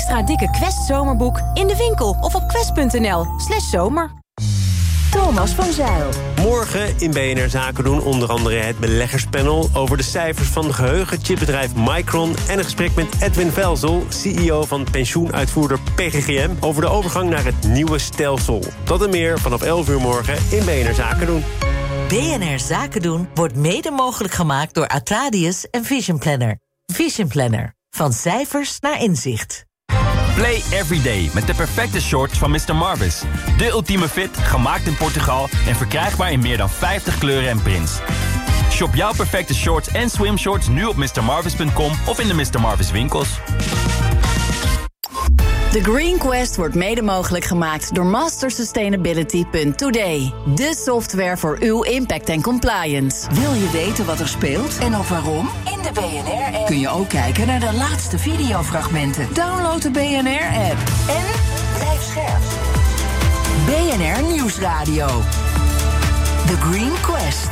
extra dikke Quest zomerboek in de winkel of op quest.nl/zomer. Thomas van Zijl. Morgen in BNR Zaken doen onder andere het beleggerspanel over de cijfers van geheugenchipbedrijf Micron en een gesprek met Edwin Velzel, CEO van pensioenuitvoerder PGGM, over de overgang naar het nieuwe stelsel. Dat en meer vanaf 11 uur morgen in BNR Zaken doen. BNR Zaken doen wordt mede mogelijk gemaakt door Atradius en Vision Planner. Vision Planner. Van cijfers naar inzicht. Play every day met de perfecte shorts van Mr. Marvis. De ultieme fit, gemaakt in Portugal en verkrijgbaar in meer dan 50 kleuren en prints. Shop jouw perfecte shorts en swimshorts nu op mrmarvis.com of in de Mr. Marvis winkels. The Green Quest wordt mede mogelijk gemaakt door mastersustainability.today. De software voor uw impact en compliance. Wil je weten wat er speelt en of waarom? In de BNR-app kun je ook kijken naar de laatste videofragmenten. Download de BNR-app en blijf scherp. BNR Nieuwsradio. The Green Quest.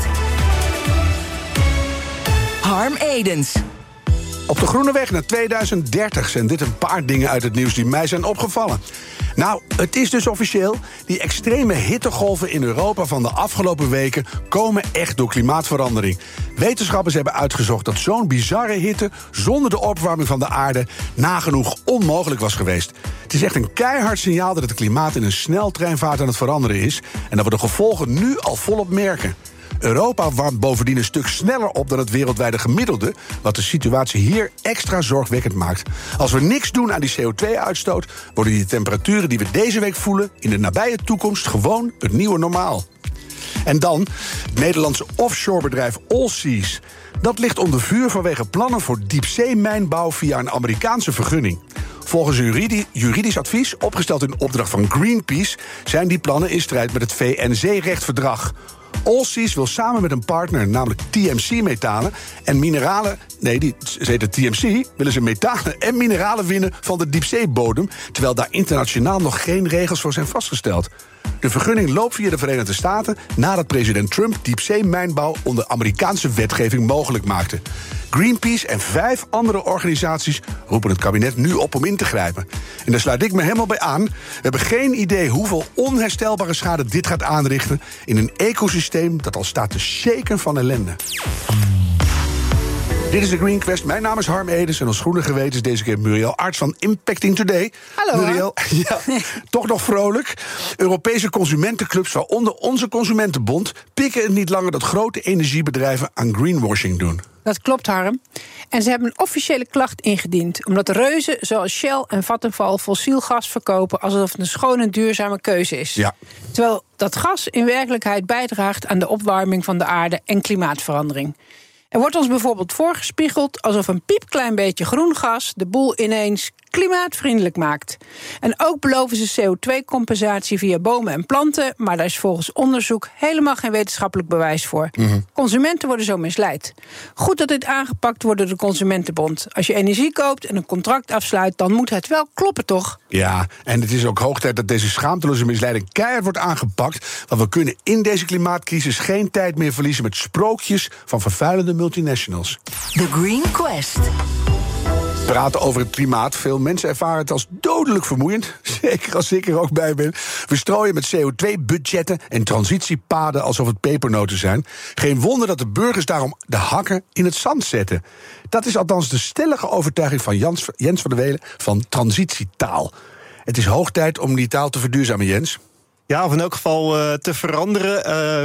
Harm Edens. Op de groene weg naar 2030 zijn dit een paar dingen uit het nieuws die mij zijn opgevallen. Nou, het is dus officieel. Die extreme hittegolven in Europa van de afgelopen weken komen echt door klimaatverandering. Wetenschappers hebben uitgezocht dat zo'n bizarre hitte zonder de opwarming van de aarde nagenoeg onmogelijk was geweest. Het is echt een keihard signaal dat het klimaat in een sneltreinvaart aan het veranderen is en dat we de gevolgen nu al volop merken. Europa warmt bovendien een stuk sneller op dan het wereldwijde gemiddelde, wat de situatie hier extra zorgwekkend maakt. Als we niks doen aan die CO2-uitstoot, worden die temperaturen die we deze week voelen in de nabije toekomst gewoon het nieuwe normaal. En dan het Nederlandse offshorebedrijf Allseas. Dat ligt onder vuur vanwege plannen voor diepzeemijnbouw via een Amerikaanse vergunning. Volgens een juridisch advies, opgesteld in opdracht van Greenpeace, zijn die plannen in strijd met het VN-zeerechtverdrag. Allseas wil samen met een partner, namelijk TMC-metalen en mineralen. Nee, ze heten TMC, willen ze metalen en mineralen winnen van de diepzeebodem, terwijl daar internationaal nog geen regels voor zijn vastgesteld. De vergunning loopt via de Verenigde Staten nadat president Trump diepzeemijnbouw onder Amerikaanse wetgeving mogelijk maakte. Greenpeace en 5 andere organisaties roepen het kabinet nu op om in te grijpen. En daar sluit ik me helemaal bij aan. We hebben geen idee hoeveel onherstelbare schade dit gaat aanrichten in een ecosysteem dat al staat te shaken van ellende. Dit is de Green Quest. Mijn naam is Harm Edens en als groene geweten is deze keer Muriel Arts van Impacting Today. Hallo. Muriel, ja, toch nog vrolijk. Europese consumentenclubs, waaronder onze Consumentenbond, pikken het niet langer dat grote energiebedrijven aan greenwashing doen. Dat klopt, Harm. En ze hebben een officiële klacht ingediend, omdat reuzen zoals Shell en Vattenfall fossiel gas verkopen alsof het een schone en duurzame keuze is. Ja. Terwijl dat gas in werkelijkheid bijdraagt aan de opwarming van de aarde en klimaatverandering. Er wordt ons bijvoorbeeld voorgespiegeld alsof een piepklein beetje groen gas de boel ineens klimaatvriendelijk maakt. En ook beloven ze CO2-compensatie via bomen en planten, maar daar is volgens onderzoek helemaal geen wetenschappelijk bewijs voor. Consumenten worden zo misleid. Goed dat dit aangepakt wordt door de Consumentenbond. Als je energie koopt en een contract afsluit, dan moet het wel kloppen, toch? Ja, en het is ook hoog tijd dat deze schaamteloze misleiding keihard wordt aangepakt, want we kunnen in deze klimaatcrisis geen tijd meer verliezen met sprookjes van vervuilende multinationals. The Green Quest. Praten over het klimaat. Veel mensen ervaren het als dodelijk vermoeiend. Zeker als ik er ook bij ben. We strooien met CO2-budgetten en transitiepaden alsof het pepernoten zijn. Geen wonder dat de burgers daarom de hakken in het zand zetten. Dat is althans de stellige overtuiging van Jens van der Welen van Transitietaal. Het is hoog tijd om die taal te verduurzamen, Jens. Ja, of in elk geval te veranderen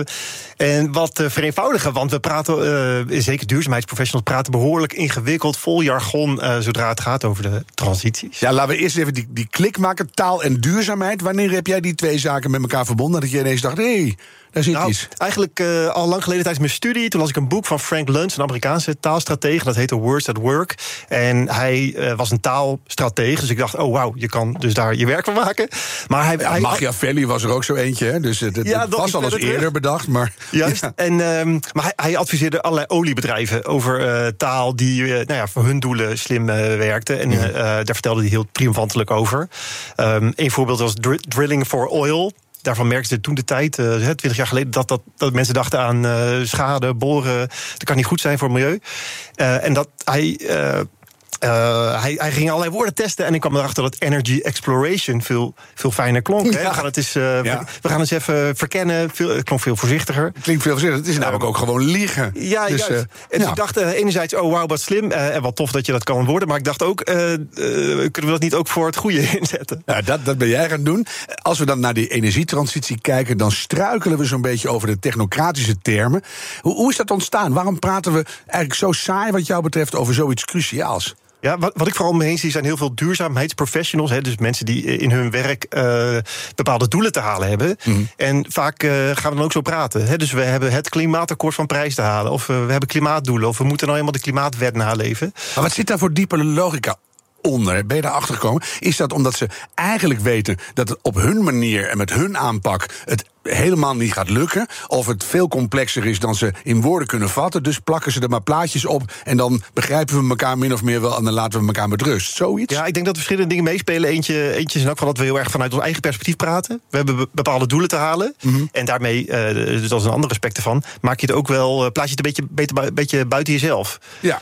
en wat te vereenvoudigen. Want we praten, zeker duurzaamheidsprofessionals, praten behoorlijk ingewikkeld, vol jargon, zodra het gaat over de transities. Ja, laten we eerst even die klik maken, taal en duurzaamheid. Wanneer heb jij die twee zaken met elkaar verbonden? Dat je ineens dacht, hé, daar zit iets. Eigenlijk al lang geleden tijdens mijn studie, toen las ik een boek van Frank Luntz, een Amerikaanse taalstratege. Dat heette Words at Work. En hij was een taalstratege, dus ik dacht, oh wauw, je kan dus daar je werk van maken. Maar hij Machiavelli was er ook zo eentje, hè? Dus het was al eens eerder bedacht. Maar, juist. Ja. Maar hij adviseerde allerlei oliebedrijven over taal die voor hun doelen slim werkte. En daar vertelde hij heel triomfantelijk over. Een voorbeeld was drilling for oil. Daarvan merkten ze toen de tijd, 20 jaar geleden, dat mensen dachten aan schade, boren. Dat kan niet goed zijn voor het milieu. En dat hij hij ging allerlei woorden testen en ik kwam erachter dat energy exploration veel fijner klonk. Hè? We gaan eens even verkennen. Het klonk veel voorzichtiger. Klinkt veel voorzichtiger. Het is namelijk ook gewoon liegen. Ja, dus, juist. En ik dacht enerzijds, oh wauw, wat slim. En wat tof dat je dat kan worden. Maar ik dacht ook, kunnen we dat niet ook voor het goede inzetten? Ja, dat ben jij gaan doen. Als we dan naar die energietransitie kijken, dan struikelen we zo'n beetje over de technocratische termen. Hoe is dat ontstaan? Waarom praten we eigenlijk zo saai wat jou betreft over zoiets cruciaals? Ja, wat ik vooral om me heen zie zijn heel veel duurzaamheidsprofessionals. Dus mensen die in hun werk bepaalde doelen te halen hebben. Mm-hmm. En vaak gaan we dan ook zo praten. Dus we hebben het klimaatakkoord van Parijs te halen. Of we hebben klimaatdoelen. Of we moeten nou eenmaal de klimaatwet naleven. Maar wat zit daar voor diepe logica onder? Ben je daarachter gekomen? Is dat omdat ze eigenlijk weten dat het op hun manier en met hun aanpak het helemaal niet gaat lukken, of het veel complexer is dan ze in woorden kunnen vatten, dus plakken ze er maar plaatjes op en dan begrijpen we elkaar min of meer wel en dan laten we elkaar met rust. Zoiets? Ja, ik denk dat verschillende dingen meespelen. Eentje is in elk geval dat we heel erg vanuit ons eigen perspectief praten. We hebben bepaalde doelen te halen. Mm-hmm. En daarmee, dus dat is een ander aspect ervan, maak je het ook wel, plaats je het een beetje buiten jezelf. Ja.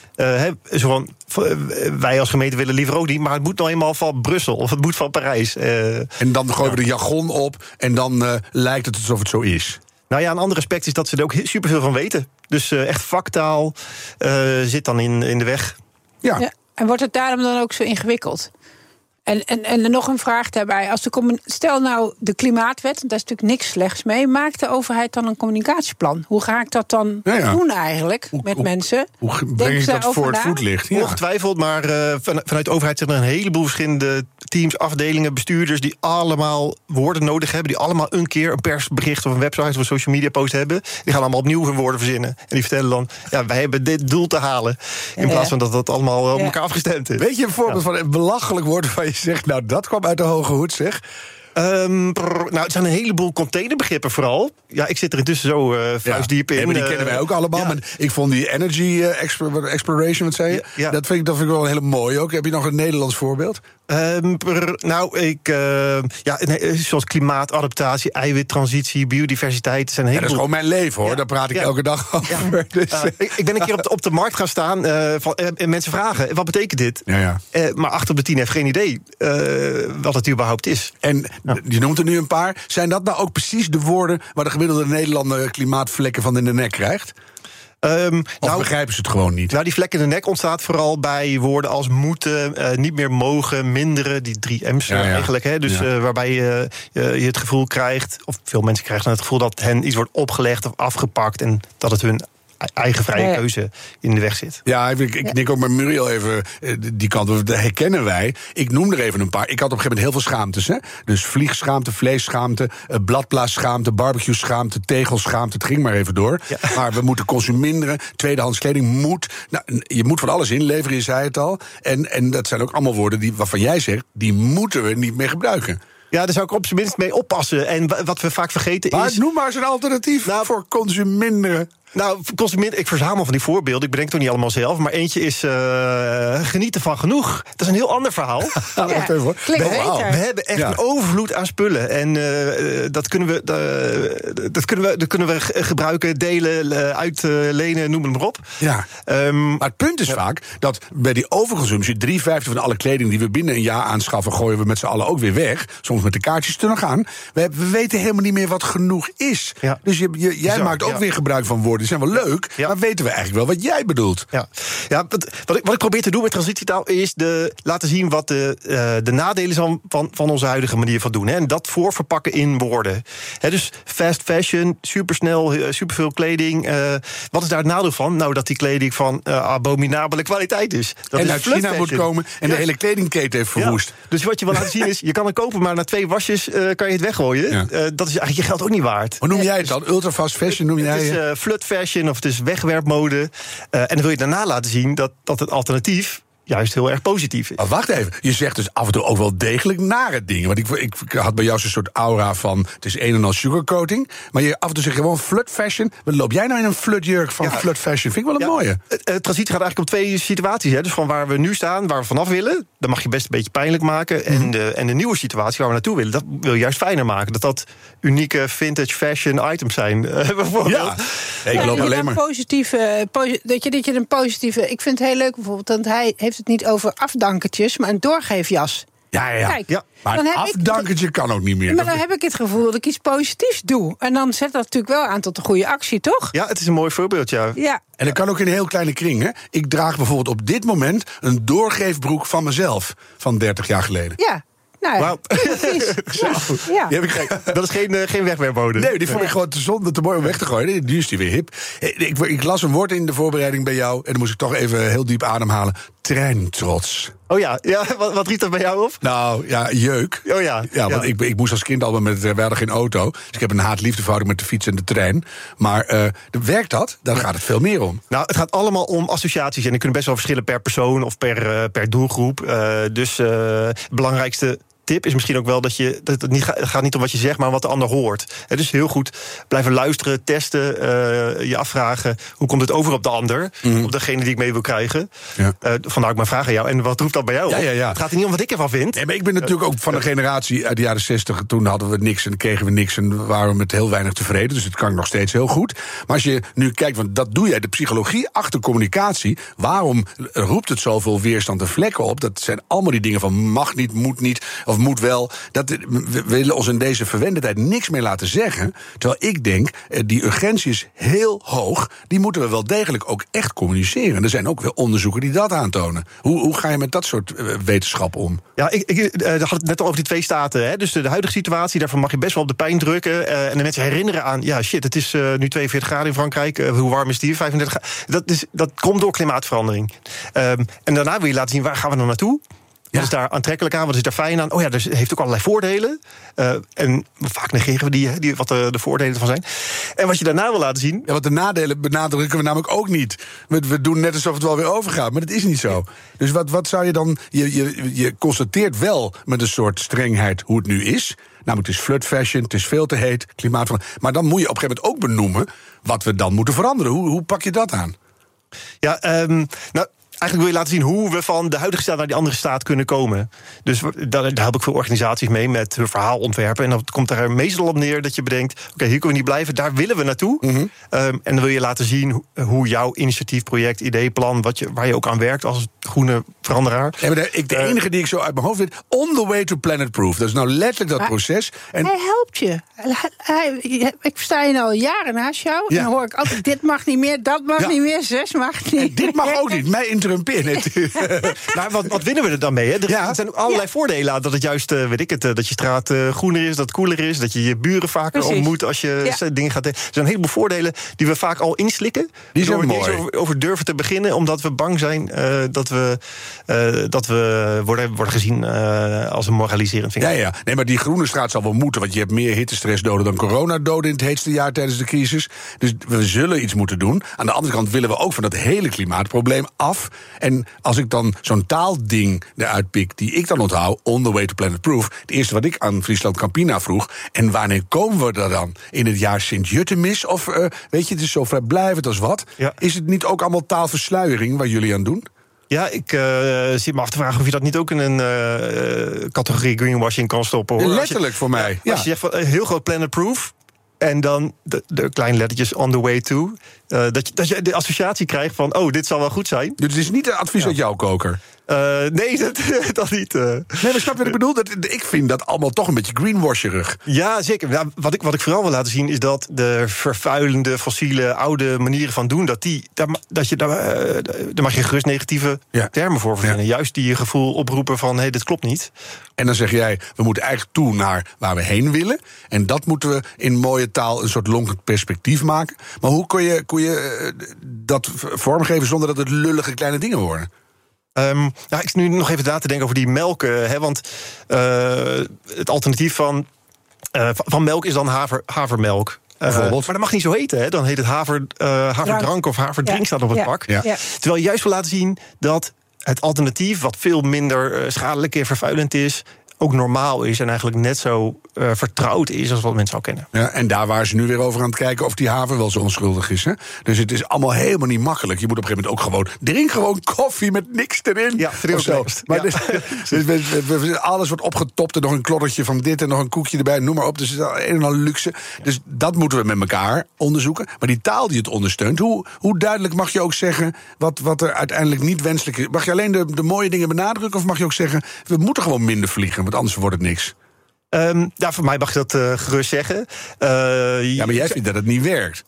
Wij als gemeente willen liever ook niet, maar het moet nou eenmaal van Brussel of het moet van Parijs. En dan gooien we de jargon op en dan lijkt het alsof het zo is. Nou ja, een ander aspect is dat ze er ook superveel van weten. Dus echt vaktaal zit dan in de weg. Ja. En wordt het daarom dan ook zo ingewikkeld? En nog een vraag daarbij. Stel nou de klimaatwet, daar is natuurlijk niks slechts mee. Maakt de overheid dan een communicatieplan? Hoe ga ik dat dan doen eigenlijk met mensen? Hoe breng ik dat voor het voetlicht? Ja. Ongetwijfeld, maar vanuit de overheid zijn er een heleboel verschillende teams, afdelingen, bestuurders die allemaal woorden nodig hebben. Die allemaal een keer een persbericht of een website of een social media post hebben. Die gaan allemaal opnieuw hun woorden verzinnen. En die vertellen dan, wij hebben dit doel te halen. In plaats van dat allemaal op elkaar afgestemd is. Weet je een voorbeeld van een belachelijk woord van je zegt, nou, dat kwam uit de hoge hoed, zeg? Het zijn een heleboel containerbegrippen vooral. Ja, ik zit er intussen zo vuistdiep in. Ja, maar die kennen wij ook allemaal. Ja. Maar ik vond die energy exploration, wat zei je? Ja. Dat vind ik wel een hele mooie ook. Heb je nog een Nederlands voorbeeld? Zoals klimaatadaptatie, eiwittransitie, biodiversiteit. Zijn dat is gewoon mijn leven, hoor. Ja. Daar praat ik elke dag over. Ja. Dus, ik ben een keer op de markt gaan staan en mensen vragen, wat betekent dit? Ja. Maar 8 op de 10 heeft geen idee wat het überhaupt is. En je noemt er nu een paar. Zijn dat nou ook precies de woorden waar de gemiddelde Nederlander klimaatvlekken van in de nek krijgt? Of begrijpen ze het gewoon niet? Nou, die vlek in de nek ontstaat vooral bij woorden als moeten, niet meer mogen, minderen, die 3 M's eigenlijk. Hè? Dus waarbij je het gevoel krijgt, of veel mensen krijgen dan het gevoel dat hen iets wordt opgelegd of afgepakt en dat het hun eigen vrije keuze in de weg zit. Ja, ik denk ook met Muriel even die kant op. Dat herkennen wij. Ik noem er even een paar. Ik had op een gegeven moment heel veel schaamtes. Hè? Dus vliegschaamte, vleesschaamte, bladblaasschaamte, barbecue-schaamte, tegelschaamte. Het ging maar even door. Ja. Maar we moeten consumeren. Tweedehands kleding moet. Nou, je moet van alles inleveren, je zei het al. En dat zijn ook allemaal woorden waarvan jij zegt, die moeten we niet meer gebruiken. Ja, daar zou ik op zijn minst mee oppassen. En wat we vaak vergeten is... Maar noem maar eens een alternatief voor consumeren. Nou, ik verzamel van die voorbeelden. Ik bedenk het toch niet allemaal zelf. Maar eentje is genieten van genoeg. Dat is een heel ander verhaal. We hebben echt een overvloed aan spullen. En dat kunnen we gebruiken, delen, uitlenen, noem het maar op. Ja. Maar het punt is vaak dat bij die overconsumptie 3/5 van alle kleding die we binnen een jaar aanschaffen, gooien we met z'n allen ook weer weg. Soms met de kaartjes te nog aan. We weten helemaal niet meer wat genoeg is. Ja. Dus jij maakt ook weer gebruik van woorden. Die zijn wel leuk, maar weten we eigenlijk wel wat jij bedoelt? Ja, wat ik probeer te doen met transitietaal is laten zien wat de nadelen zijn van onze huidige manier van doen. Hè, en dat voorverpakken in woorden. Dus fast fashion, supersnel, superveel kleding. Wat is daar het nadeel van? Nou, dat die kleding van abominabele kwaliteit is. Dat en is uit China moet komen en de hele kledingketen heeft verwoest. Ja. Dus wat je wil laten zien is, je kan het kopen, maar na 2 wasjes kan je het weggooien. Ja. Dat is eigenlijk je geld ook niet waard. Hoe noem jij het dan? Ultra fast fashion noem jij het? Het is flut fashion of het is wegwerpmode. En dan wil je daarna laten zien dat het alternatief juist heel erg positief is. Maar wacht even, je zegt dus af en toe ook wel degelijk nare dingen. Want ik had bij jou zo'n soort aura van, het is een en al sugarcoating. Maar af en toe zeg je gewoon flut fashion. Wat loop jij nou in een flutjurk van flut fashion? Vind ik wel een mooie. Transitie gaat eigenlijk om 2 situaties. Hè. Dus van waar we nu staan, waar we vanaf willen, dan mag je best een beetje pijnlijk maken. En de nieuwe situatie waar we naartoe willen, dat wil je juist fijner maken. Dat unieke vintage fashion items zijn, bijvoorbeeld. Ja, ik loop alleen maar positieve. Dat je een positieve. Ik vind het heel leuk bijvoorbeeld, want hij heeft het niet over afdankertjes, maar een doorgeefjas. Ja. Kijk, maar een afdankertje kan ook niet meer. Maar dan heb ik het gevoel dat ik iets positiefs doe. En dan zet dat natuurlijk wel aan tot een goede actie, toch? Ja, het is een mooi voorbeeld, ja. En dat kan ook in een heel kleine kring, hè? Ik draag bijvoorbeeld op dit moment een doorgeefbroek van mezelf van 30 jaar geleden. Ja. Nou ja, ja. Die heb ik dat is geen wegwerpbode. Nee, die vond ik gewoon te zonde, te mooi om weg te gooien. Nu is die weer hip. Ik las een woord in de voorbereiding bij jou, en dan moest ik toch even heel diep ademhalen. Treintrots. Oh ja, wat riep dat bij jou op? Nou, ja, jeuk. Oh ja. Want ik moest als kind al we hadden geen auto. Dus ik heb een haat-liefdeverhouding met de fiets en de trein. Maar werkt dat? Dan gaat het veel meer om. Nou, het gaat allemaal om associaties. En die kunnen best wel verschillen per persoon of per doelgroep. Dus het belangrijkste tip is misschien ook wel dat het gaat niet om wat je zegt, maar wat de ander hoort. Dus heel goed blijven luisteren, testen, je afvragen, hoe komt het over op de ander, op degene die ik mee wil krijgen. Ja. Vandaar ook mijn vraag aan jou. En wat roept dat bij jou op? Ja. Het gaat er niet om wat ik ervan vind. Nee, maar ik ben natuurlijk ook van een generatie uit de jaren 60. Toen hadden we niks en kregen we niks en waren we met heel weinig tevreden. Dus het kan nog steeds heel goed. Maar als je nu kijkt, want dat doe jij, de psychologie achter communicatie. Waarom roept het zoveel weerstand en vlekken op? Dat zijn allemaal die dingen van mag niet, moet niet, of moet wel. We willen ons in deze verwende tijd niks meer laten zeggen. Terwijl ik denk, die urgentie is heel hoog. Die moeten we wel degelijk ook echt communiceren. Er zijn ook wel onderzoeken die dat aantonen. Hoe ga je met dat soort wetenschap om? Ja, ik had het net al over die 2 staten. Hè? Dus de huidige situatie, daarvan mag je best wel op de pijn drukken. En de mensen herinneren aan, het is nu 42 graden in Frankrijk. Hoe warm is die? 35 graden. Dat komt door klimaatverandering. En daarna wil je laten zien, waar gaan we dan naartoe? Wat is daar aantrekkelijk aan? Wat is daar fijn aan? Oh ja, dus het heeft ook allerlei voordelen. En vaak negeren we wat de voordelen ervan zijn. En wat je daarna wil laten zien. Ja, want de nadelen benadrukken we namelijk ook niet. We doen net alsof het wel weer overgaat, maar dat is niet zo. Dus wat zou je dan. Je constateert wel met een soort strengheid hoe het nu is. Namelijk, het is flirt fashion, het is veel te heet, klimaatverandering. Maar dan moet je op een gegeven moment ook benoemen wat we dan moeten veranderen. Hoe pak je dat aan? Ja, eigenlijk wil je laten zien hoe we van de huidige staat naar die andere staat kunnen komen. Dus daar help ik veel organisaties mee met hun verhaal ontwerpen. En dan komt er meestal op neer dat je bedenkt, oké, hier kunnen we niet blijven, daar willen we naartoe. En dan wil je laten zien hoe jouw initiatief, project, idee, plan, waar je ook aan werkt als groene veranderaar. Ja, de enige die ik zo uit mijn hoofd weet, on the way to planet proof. Dat is nou letterlijk dat proces. En hij helpt je. Ik sta hier al jaren naast jou. Ja. En dan hoor ik altijd, dit mag niet meer, dat mag niet meer, 6 mag niet. En dit mag ook niet, mij interrumperen. Nou, wat winnen we er dan mee? Hè? Er zijn allerlei voordelen aan dat het juist, dat je straat groener is, dat het koeler is, dat je je buren vaker ontmoet als je dingen gaat. Er zijn een heleboel voordelen die we vaak al inslikken. Die zijn mooi. Over durven te beginnen, omdat we bang zijn dat we worden gezien als een moraliserend vinger. Ja. Nee, maar die groene straat zal wel moeten, want je hebt meer hittestressdoden dan coronadoden in het heetste jaar tijdens de crisis. Dus we zullen iets moeten doen. Aan de andere kant willen we ook van dat hele klimaatprobleem af. En als ik dan zo'n taalding eruit pik, die ik dan onthoud, on the way to planet proof. Het eerste wat ik aan Friesland Campina vroeg, en wanneer komen we er dan? In het jaar Sint-Jutemis? Of weet je, het is zo vrijblijvend als wat. Ja. Is het niet ook allemaal taalversluiering waar jullie aan doen? Ja, ik zit me af te vragen of je dat niet ook in een categorie greenwashing kan stoppen. Hoor. Letterlijk voor mij. Ja. Als je zegt van heel groot planet proof. En dan de kleine lettertjes on the way to. Dat je de associatie krijgt van, dit zal wel goed zijn. Dus het is niet een advies uit jouw koker? Nee, dat niet. Nee, maar snap je wat ik bedoel? Ik vind dat allemaal toch een beetje greenwasherig. Ja, zeker. Ja, wat ik vooral wil laten zien is dat de vervuilende, fossiele, oude manieren van doen, daar mag je gerust negatieve termen voor verzinnen. Ja. Juist die je gevoel oproepen van, dit klopt niet. En dan zeg jij, we moeten eigenlijk toe naar waar we heen willen. En dat moeten we in mooie taal een soort lonkend perspectief maken. Maar hoe kun je dat vormgeven zonder dat het lullige kleine dingen worden? Ik zit nu nog even na te denken over die melk. Want het alternatief van melk is dan havermelk. Bijvoorbeeld. Maar dat mag niet zo heten. Hè? Dan heet het haverdrank of haverdrink staat op het pak. Ja. Terwijl je juist wil laten zien dat het alternatief, wat veel minder schadelijk en vervuilend is, ook normaal is en eigenlijk net zo vertrouwd is als wat mensen al kennen. Ja, en daar waren ze nu weer over aan het kijken of die haver wel zo onschuldig is. Hè? Dus het is allemaal helemaal niet makkelijk. Je moet op een gegeven moment ook drink gewoon koffie met niks erin. Ja, maar alles wordt opgetopt en nog een kloddertje van dit en nog een koekje erbij, noem maar op. Dus het is een en al luxe. Dus dat moeten we met elkaar onderzoeken. Maar die taal die het ondersteunt, hoe duidelijk mag je ook zeggen wat er uiteindelijk niet wenselijk is? Mag je alleen de mooie dingen benadrukken of mag je ook zeggen, we moeten gewoon minder vliegen, want anders wordt het niks? Voor mij mag je dat gerust zeggen. Maar jij vindt dat het niet werkt.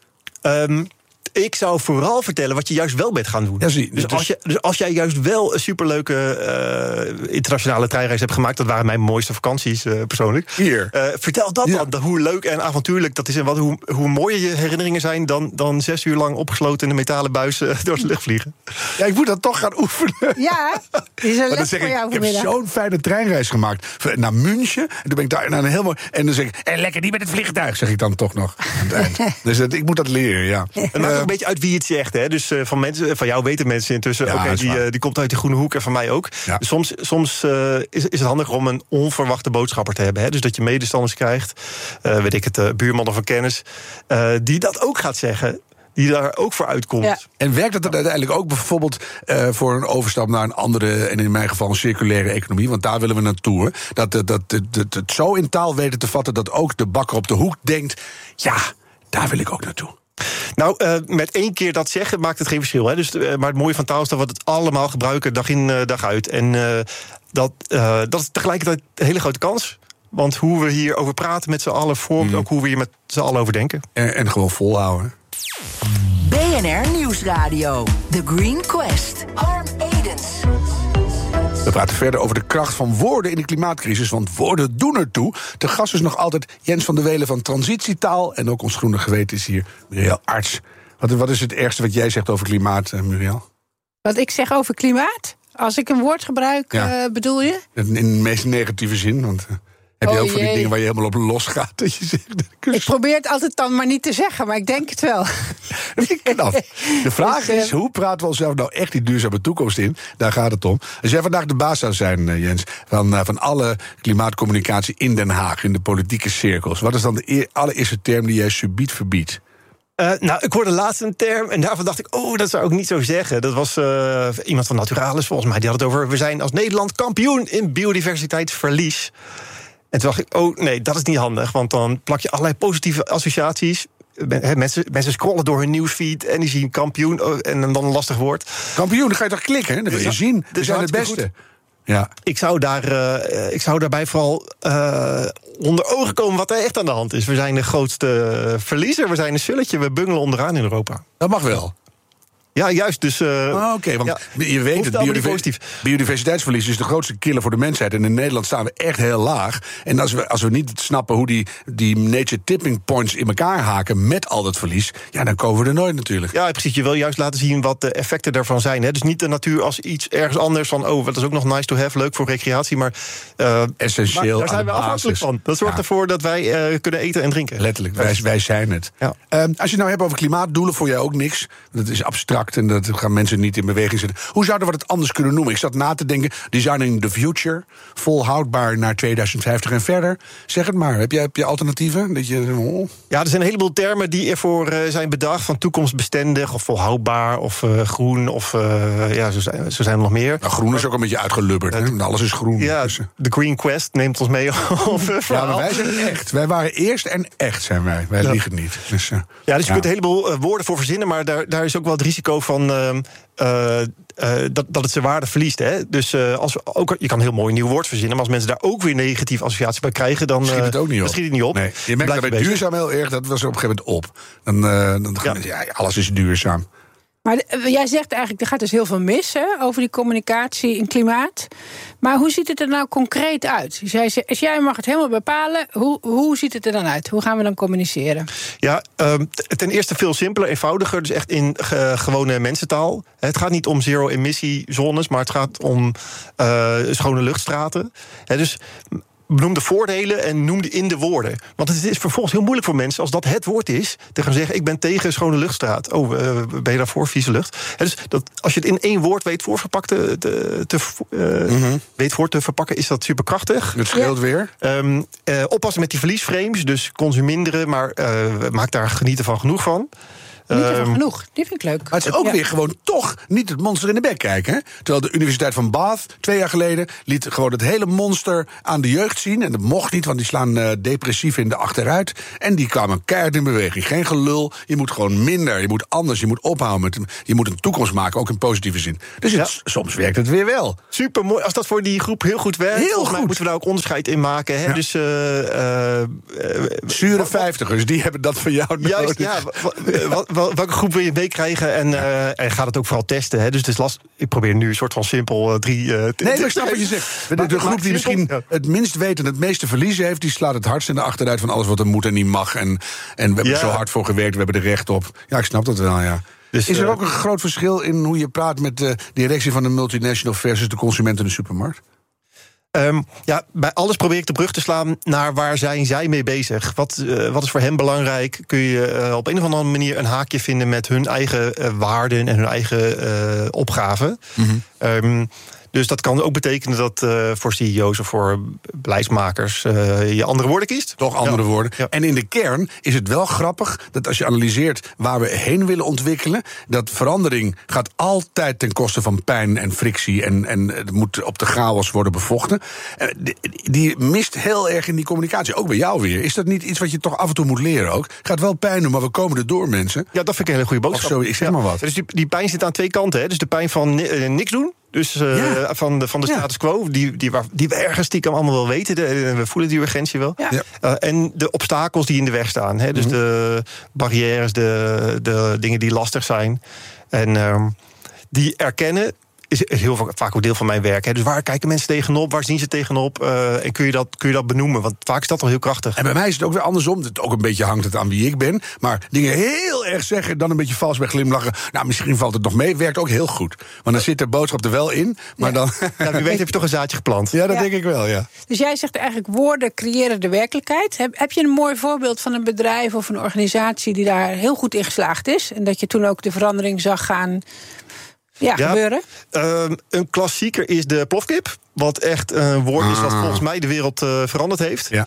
Ik zou vooral vertellen wat je juist wel bent gaan doen. Ja, dus als jij juist wel een superleuke internationale treinreis hebt gemaakt, dat waren mijn mooiste vakanties persoonlijk. Hier. Vertel dat dan, hoe leuk en avontuurlijk dat is en hoe mooier je herinneringen zijn dan 6 uur lang opgesloten in een metalen buis door de lucht vliegen. Ja, ik moet dat toch gaan oefenen. Ja, is een les voor jou vanmiddag. Ik heb zo'n fijne treinreis gemaakt naar München. En toen ben ik daar naar een helemaal. En dan zeg ik, lekker niet met het vliegtuig, zeg ik dan toch nog aan het eind. Dus ik moet dat leren, ja. Het maakt ook een beetje uit wie het zegt, hè. Dus van jou weten mensen intussen, die komt uit de groene hoek en van mij ook. Ja. Dus soms is het handig om een onverwachte boodschapper te hebben, hè. Dus dat je medestanders krijgt, weet ik het, buurman of een kennis, die dat ook gaat zeggen, die daar ook voor uitkomt. Ja. En werkt dat uiteindelijk ook bijvoorbeeld voor een overstap naar een andere, en in mijn geval een circulaire economie, want daar willen we naartoe. Dat het zo in taal weten te vatten dat ook de bakker op de hoek denkt, ja, daar wil ik ook naartoe. Nou, met 1 keer dat zeggen maakt het geen verschil. Hè? Dus, maar het mooie van taal is dat we het allemaal gebruiken, dag in, dag uit. En dat is tegelijkertijd een hele grote kans. Want hoe we hierover praten met z'n allen vormt ook hoe we hier met z'n allen over denken. En gewoon volhouden. BNR Nieuwsradio. The Green Quest. Harm Edens. We praten verder over de kracht van woorden in de klimaatcrisis, want woorden doen ertoe. Te gast is nog altijd Jens van der Welen van Transitietaal. En ook ons groene geweten is hier Muriel Arts. Wat is het ergste wat jij zegt over klimaat, Muriel? Wat ik zeg over klimaat? Als ik een woord gebruik, bedoel je? In de meest negatieve zin, want heb je ook van die dingen waar je helemaal op losgaat? Dat je zegt, ik probeer het altijd dan maar niet te zeggen, maar ik denk het wel. De vraag is, hoe praten we onszelf nou echt die duurzame toekomst in? Daar gaat het om. Als jij vandaag de baas zou zijn, Jens, van alle klimaatcommunicatie in Den Haag, in de politieke cirkels, wat is dan de allereerste term die jij subiet verbiedt? Ik hoorde laatst een term en daarvan dacht ik, dat zou ik niet zo zeggen. Dat was iemand van Naturalis, volgens mij, die had het over, we zijn als Nederland kampioen in biodiversiteitsverlies. En toen dacht ik, nee, dat is niet handig, want dan plak je allerlei positieve associaties. Mensen scrollen door hun nieuwsfeed en die zien kampioen en dan een lastig woord. Kampioen, dan ga je toch klikken, hè? Dan wil je zien, we zijn het beste. Goed. Ja. Ik zou daarbij vooral onder ogen komen wat er echt aan de hand is. We zijn de grootste verliezer, we zijn een sulletje, we bungelen onderaan in Europa. Dat mag wel. Ja, juist. Dus, want je weet het, biodiversiteitsverlies is de grootste killer voor de mensheid. En in Nederland staan we echt heel laag. En als we niet snappen hoe die nature tipping points in elkaar haken met al dat verlies, dan komen we er nooit natuurlijk. Ja, precies. Je wil juist laten zien wat de effecten daarvan zijn. Hè. Dus niet de natuur als iets ergens anders van, dat is ook nog nice to have, leuk voor recreatie, maar essentieel. Maar daar zijn we afhankelijk van. Dat zorgt ervoor dat wij kunnen eten en drinken. Letterlijk, wij zijn het. Ja. Als je het nou hebt over klimaatdoelen, voor jij ook niks. Dat is abstract. En dat gaan mensen niet in beweging zetten. Hoe zouden we het anders kunnen noemen? Ik zat na te denken, designing the future, volhoudbaar naar 2050 en verder. Zeg het maar, heb je alternatieven? Ja, er zijn een heleboel termen die ervoor zijn bedacht, van toekomstbestendig of volhoudbaar of groen of zo zijn er nog meer. Nou, groen is ook een beetje uitgelubberd, hè? Alles is groen. Ja, de Green Quest neemt ons mee over. Ja, maar wij zijn het echt. Wij waren eerst en echt zijn wij. Wij liegen niet. Dus je kunt een heleboel woorden voor verzinnen, maar daar is ook wel het risico van dat het zijn waarde verliest. Hè? Dus je kan een heel mooi nieuw woord verzinnen, maar als mensen daar ook weer negatieve associaties bij krijgen, dan schiet het ook niet op. Schiet het niet op. Nee. Je merkt dat bij duurzaam heel erg, dat was er op een gegeven moment op. Dan alles is duurzaam. Maar jij zegt eigenlijk, er gaat dus heel veel mis over die communicatie in klimaat. Maar hoe ziet het er nou concreet uit? Als jij mag het helemaal bepalen, hoe ziet het er dan uit? Hoe gaan we dan communiceren? Ja, ten eerste veel simpeler, eenvoudiger. Dus echt in gewone mensentaal. Het gaat niet om zero-emissie-zones, maar het gaat om schone luchtstraten. Dus benoem de voordelen en noem die in de woorden. Want het is vervolgens heel moeilijk voor mensen, als dat het woord is, te gaan zeggen, ik ben tegen schone luchtstraat. Ben je daarvoor vieze lucht? Dus als je het in één woord weet voor te verpakken, is dat superkrachtig. Het scheelt weer. Oppassen met die verliesframes, dus consumeer minderen, maar maak daar genieten van genoeg van. Niet ervan genoeg, die vind ik leuk. Maar het is ook weer gewoon toch niet het monster in de bek kijken. Hè? Terwijl de Universiteit van Bath 2 jaar geleden liet gewoon het hele monster aan de jeugd zien. En dat mocht niet, want die slaan depressief in de achteruit. En die kwamen keihard in beweging. Geen gelul, je moet gewoon minder, je moet anders, je moet ophouden. Je moet een toekomst maken, ook in positieve zin. Dus soms werkt het weer wel. Super mooi, als dat voor die groep heel goed werkt. Heel goed. Moeten we daar ook onderscheid in maken. Hè? Ja. Dus, zure 50ers, die hebben dat van jou nodig. Juist, ja. Welke groep wil je meekrijgen? En gaat het ook vooral testen. Hè? Dus het is lastig. Ik probeer nu een soort van simpel 3... nee, maar ik snap wat je zegt. De groep die misschien het minst weet en het meeste verliezen heeft, die slaat het hardst in de achteruit van alles wat er moet en niet mag. En we hebben er zo hard voor gewerkt, we hebben er recht op. Ja, ik snap dat wel, ja. Dus, is er ook een groot verschil in hoe je praat met de directie van de multinational versus de consument in de supermarkt? Bij alles probeer ik de brug te slaan naar waar zijn zij mee bezig. Wat is voor hen belangrijk? Kun je op een of andere manier een haakje vinden met hun eigen waarden en hun eigen opgaven? Mm-hmm. Dus dat kan ook betekenen dat voor CEO's of voor beleidsmakers je andere woorden kiest. Toch andere woorden. Ja. En in de kern is het wel grappig dat als je analyseert waar we heen willen ontwikkelen, dat verandering gaat altijd ten koste van pijn en frictie en het moet op de chaos worden bevochten. Die mist heel erg in die communicatie. Ook bij jou weer. Is dat niet iets wat je toch af en toe moet leren ook? Gaat wel pijn doen, maar we komen er door, mensen. Ja, dat vind ik een hele goede boodschap. Of zo, ik zeg maar wat. Dus die pijn zit aan twee kanten. Hè? Dus de pijn van niks doen. Dus van de status quo, die we ergens stiekem allemaal wel weten. We voelen die urgentie wel. Ja. En de obstakels die in de weg staan. Hè? Dus de barrières, de dingen die lastig zijn. En die erkennen is heel vaak ook deel van mijn werk. Hè. Dus waar kijken mensen tegenop? Waar zien ze tegenop? En kun je dat benoemen? Want vaak is dat al heel krachtig. En bij mij is het ook weer andersom. Het ook een beetje hangt het aan wie ik ben. Maar dingen heel erg zeggen, dan een beetje vals bij glimlachen. Nou, misschien valt het nog mee. Werkt ook heel goed. Want dan zit de boodschap er wel in. Maar dan... Ja, wie weet heb je toch een zaadje geplant. Ja, dat denk ik wel, ja. Dus jij zegt eigenlijk woorden creëren de werkelijkheid. Heb je een mooi voorbeeld van een bedrijf of een organisatie die daar heel goed in geslaagd is? En dat je toen ook de verandering zag gaan... gebeuren? Een klassieker is de plofkip. Wat echt een woord is wat volgens mij de wereld veranderd heeft. Ja.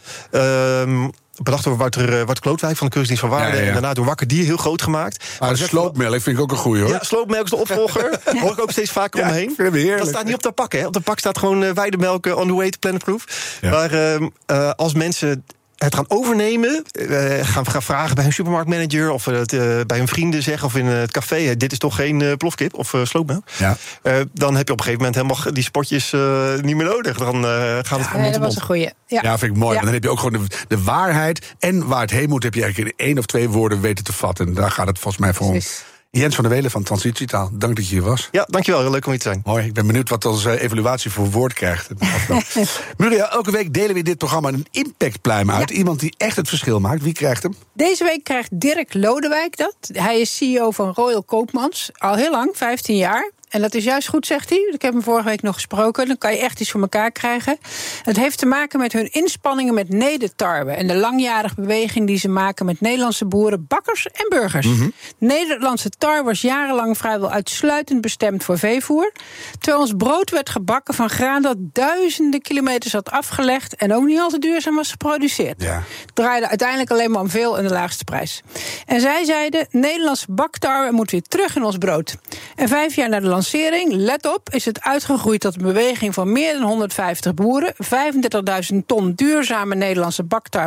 Bedacht door Wouter Klootwijk van de Keuringsdienst van Waarde. En daarna door Wakker Dier heel groot gemaakt. De sloopmelk vind ik ook een goeie, hoor. Ja, sloopmelk is de opvolger. Hoor ik ook steeds vaker omheen. Dat staat niet op de pak, hè. Op de pak staat gewoon weidemelk on the way to Planet Proof. Ja. Maar als mensen het gaan overnemen, gaan vragen bij een supermarktmanager of bij hun vrienden zeggen of in het café, dit is toch geen plofkip of sloopmelk. Ja. Dan heb je op een gegeven moment helemaal die spotjes niet meer nodig. Dan gaat het gewoon dat was een goeie. Ja, vind ik mooi. Ja. Dan heb je ook gewoon de waarheid en waar het heen moet heb je eigenlijk in 1 of 2 woorden weten te vatten. En daar gaat het volgens mij voor om. Jens van der Welen van Transitietaal, dank dat je hier was. Ja, dankjewel. Heel leuk om hier te zijn. Mooi, ik ben benieuwd wat onze evaluatie voor woord krijgt. Muriel, elke week delen we in dit programma een impactpluim uit. Ja. Iemand die echt het verschil maakt. Wie krijgt hem? Deze week krijgt Dirk Lodewijk dat. Hij is CEO van Royal Koopmans. Al heel lang, 15 jaar. En dat is juist goed, zegt hij. Ik heb hem vorige week nog gesproken. Dan kan je echt iets voor elkaar krijgen. Het heeft te maken met hun inspanningen met nedertarwe en de langjarige beweging die ze maken met Nederlandse boeren, bakkers en burgers. Mm-hmm. Nederlandse tarwe was jarenlang vrijwel uitsluitend bestemd voor veevoer. Terwijl ons brood werd gebakken van graan dat duizenden kilometers had afgelegd en ook niet altijd duurzaam was geproduceerd. Ja. Het draaide uiteindelijk alleen maar om veel en de laagste prijs. En zij zeiden, Nederlandse baktarwe moet weer terug in ons brood. En 5 jaar na de lancering, let op, is het uitgegroeid tot een beweging van meer dan 150 boeren. 35.000 ton duurzame Nederlandse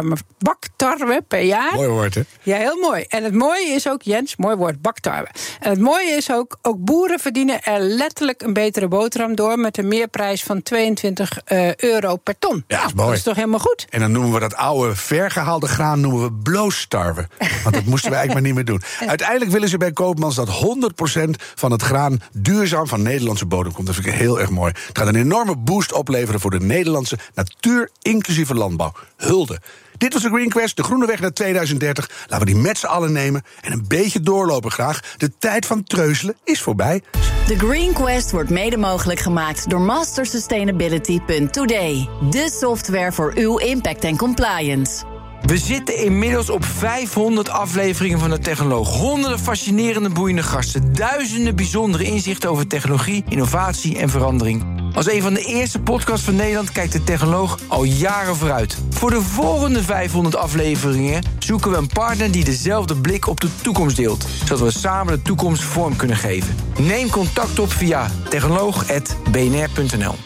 baktarwe per jaar. Mooi woord, hè? Ja, heel mooi. En het mooie is ook, Jens, mooi woord, baktarwe. En het mooie is ook boeren verdienen er letterlijk een betere boterham door met een meerprijs van €22 per ton. Ja, dat is mooi. Dat is toch helemaal goed? En dan noemen we dat oude vergehaalde graan noemen we bloostarwe. Want dat moesten we eigenlijk maar niet meer doen. Uiteindelijk willen ze bij Koopmans dat 100% van het graan duurzaam van Nederlandse bodem komt. Dat vind ik heel erg mooi. Het gaat een enorme boost opleveren voor de Nederlandse natuur, inclusieve landbouw. Hulde. Dit was de Green Quest, de groene weg naar 2030. Laten we die met z'n allen nemen en een beetje doorlopen graag. De tijd van treuzelen is voorbij. De Green Quest wordt mede mogelijk gemaakt door mastersustainability.today. De software voor uw impact en compliance. We zitten inmiddels op 500 afleveringen van de Technoloog. Honderden fascinerende, boeiende gasten. Duizenden bijzondere inzichten over technologie, innovatie en verandering. Als een van de eerste podcasts van Nederland kijkt de Technoloog al jaren vooruit. Voor de volgende 500 afleveringen zoeken we een partner die dezelfde blik op de toekomst deelt. Zodat we samen de toekomst vorm kunnen geven. Neem contact op via technoloog@bnr.nl.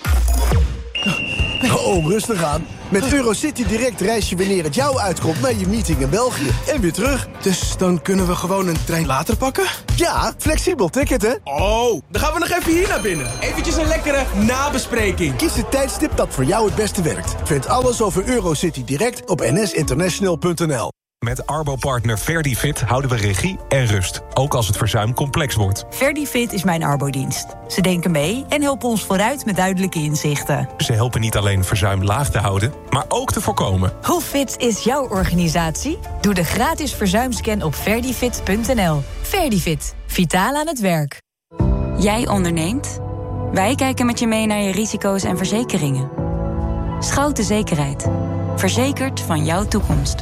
Oh, rustig aan. Met Eurocity Direct reis je wanneer het jou uitkomt naar je meeting in België. En weer terug. Dus dan kunnen we gewoon een trein later pakken? Ja, flexibel ticket, hè? Oh, dan gaan we nog even hier naar binnen. Eventjes een lekkere nabespreking. Kies het tijdstip dat voor jou het beste werkt. Vind alles over Eurocity Direct op nsinternational.nl. Met Arbo-partner Verdifit houden we regie en rust, ook als het verzuim complex wordt. Verdifit is mijn arbodienst. Ze denken mee en helpen ons vooruit met duidelijke inzichten. Ze helpen niet alleen verzuim laag te houden, maar ook te voorkomen. Hoe fit is jouw organisatie? Doe de gratis verzuimscan op verdifit.nl. Verdifit, vitaal aan het werk. Jij onderneemt? Wij kijken met je mee naar je risico's en verzekeringen. Schouten Zekerheid. Verzekerd van jouw toekomst.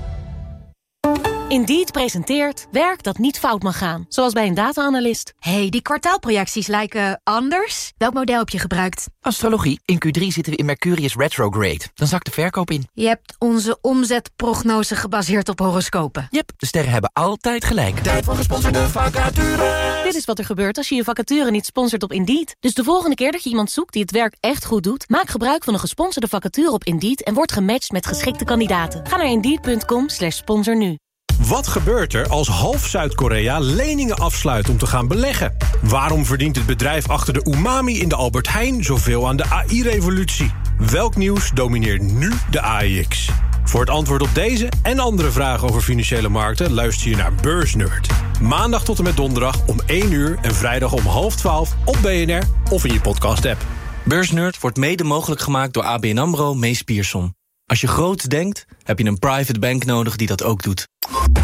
Indeed presenteert werk dat niet fout mag gaan. Zoals bij een data-analyst. Hey, die kwartaalprojecties lijken anders. Welk model heb je gebruikt? Astrologie. In Q3 zitten we in Mercurius retrograde. Dan zakt de verkoop in. Je hebt onze omzetprognose gebaseerd op horoscopen. Yep, de sterren hebben altijd gelijk. Tijd voor gesponsorde vacature. Dit is wat er gebeurt als je je vacature niet sponsort op Indeed. Dus de volgende keer dat je iemand zoekt die het werk echt goed doet, maak gebruik van een gesponsorde vacature op Indeed en word gematcht met geschikte kandidaten. Ga naar Indeed.com/sponsor nu. Wat gebeurt er als half Zuid-Korea leningen afsluit om te gaan beleggen? Waarom verdient het bedrijf achter de umami in de Albert Heijn zoveel aan de AI-revolutie? Welk nieuws domineert nu de AEX? Voor het antwoord op deze en andere vragen over financiële markten luister je naar Beursnerd. Maandag tot en met donderdag om 1 uur en vrijdag om 11:30 op BNR of in je podcast-app. Beursnerd wordt mede mogelijk gemaakt door ABN AMRO Mees Pierson. Als je groots denkt, heb je een private bank nodig die dat ook doet.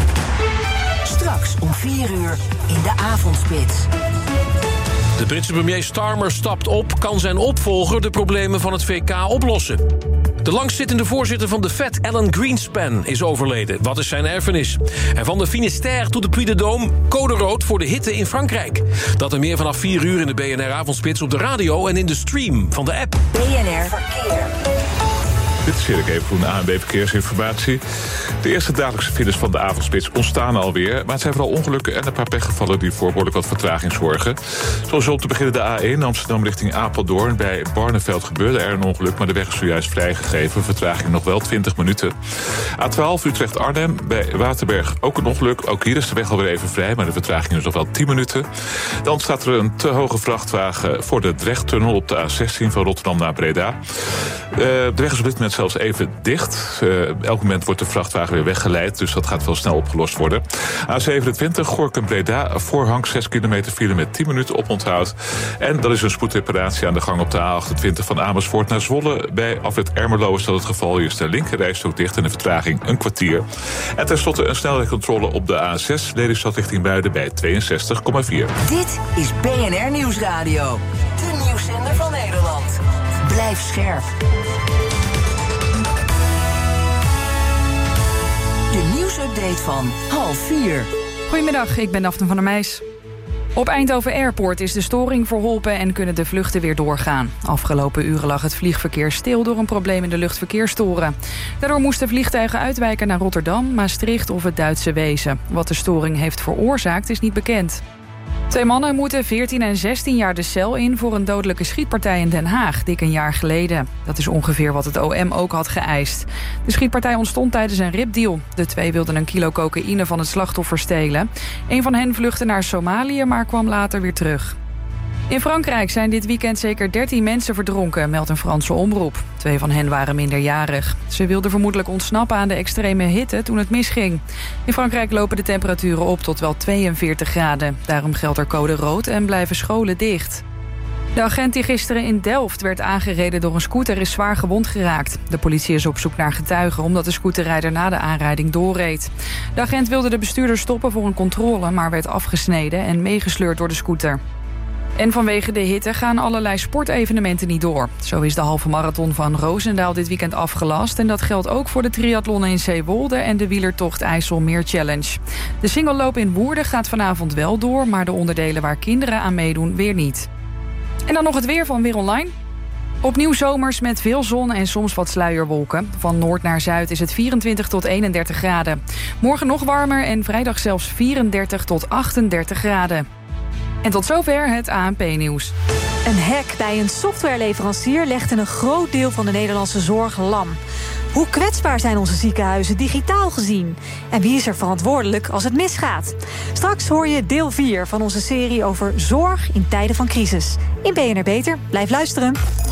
Straks om 4 uur in de avondspits. De Britse premier Starmer stapt op. Kan zijn opvolger de problemen van het VK oplossen? De langstzittende voorzitter van de Fed, Alan Greenspan, is overleden. Wat is zijn erfenis? En van de Finistère tot de Puy-de-Dôme, code rood voor de hitte in Frankrijk. Dat en meer vanaf 4 uur in de BNR-avondspits op de radio en in de stream van de app. BNR Verkeer. Dit is Erik Evengroen, ANB Verkeersinformatie. De eerste dagelijkse files van de avondspits ontstaan alweer. Maar het zijn vooral ongelukken en een paar pechgevallen die voor behoorlijk wat vertraging zorgen. Zoals op te beginnen de A1 Amsterdam richting Apeldoorn. Bij Barneveld gebeurde er een ongeluk, maar de weg is zojuist vrijgegeven. Vertraging nog wel 20 minuten. A12 Utrecht-Arnhem, bij Waterberg ook een ongeluk. Ook hier is de weg alweer even vrij, maar de vertraging is nog wel 10 minuten. Dan staat er een te hoge vrachtwagen voor de Drechttunnel op de A16 van Rotterdam naar Breda. De weg is op dit moment zelfs even dicht. Elk moment wordt de vrachtwagen weer weggeleid, dus dat gaat wel snel opgelost worden. A27 Gorinchem-Breda, voorhang 6 kilometer file met 10 minuten oponthoud. En er is een spoedreparatie aan de gang op de A28 van Amersfoort naar Zwolle. Bij afrit Ermelo is dat het geval. Hier is de linkerrijstrook dicht en de vertraging een kwartier. En tenslotte een snelheidscontrole op de A6 Lelystad richting Muiden bij 62,4. Dit is BNR Nieuwsradio. De nieuwszender van Nederland. Blijf scherp. De nieuwsupdate van 3:30. Goedemiddag, ik ben Daphne van der Meijs. Op Eindhoven Airport is de storing verholpen en kunnen de vluchten weer doorgaan. Afgelopen uren lag het vliegverkeer stil door een probleem in de luchtverkeerstoren. Daardoor moesten vliegtuigen uitwijken naar Rotterdam, Maastricht of het Duitse Wezen. Wat de storing heeft veroorzaakt is niet bekend. 2 mannen moeten 14 en 16 jaar de cel in voor een dodelijke schietpartij in Den Haag, dik een jaar geleden. Dat is ongeveer wat het OM ook had geëist. De schietpartij ontstond tijdens een ripdeal. De 2 wilden een kilo cocaïne van het slachtoffer stelen. Een van hen vluchtte naar Somalië, maar kwam later weer terug. In Frankrijk zijn dit weekend zeker 13 mensen verdronken, meldt een Franse omroep. 2 van hen waren minderjarig. Ze wilden vermoedelijk ontsnappen aan de extreme hitte toen het misging. In Frankrijk lopen de temperaturen op tot wel 42 graden. Daarom geldt er code rood en blijven scholen dicht. De agent die gisteren in Delft werd aangereden door een scooter is zwaar gewond geraakt. De politie is op zoek naar getuigen omdat de scooterrijder na de aanrijding doorreed. De agent wilde de bestuurder stoppen voor een controle, maar werd afgesneden en meegesleurd door de scooter. En vanwege de hitte gaan allerlei sportevenementen niet door. Zo is de halve marathon van Roosendaal dit weekend afgelast. En dat geldt ook voor de triathlonnen in Zeewolde en de wielertocht IJsselmeer Challenge. De singelloop in Woerden gaat vanavond wel door, maar de onderdelen waar kinderen aan meedoen weer niet. En dan nog het weer van Weer Online. Opnieuw zomers met veel zon en soms wat sluierwolken. Van noord naar zuid is het 24 tot 31 graden. Morgen nog warmer en vrijdag zelfs 34 tot 38 graden. En tot zover het ANP-nieuws. Een hack bij een softwareleverancier legde een groot deel van de Nederlandse zorg lam. Hoe kwetsbaar zijn onze ziekenhuizen digitaal gezien? En wie is er verantwoordelijk als het misgaat? Straks hoor je deel 4 van onze serie over zorg in tijden van crisis. In BNR Beter. Blijf luisteren.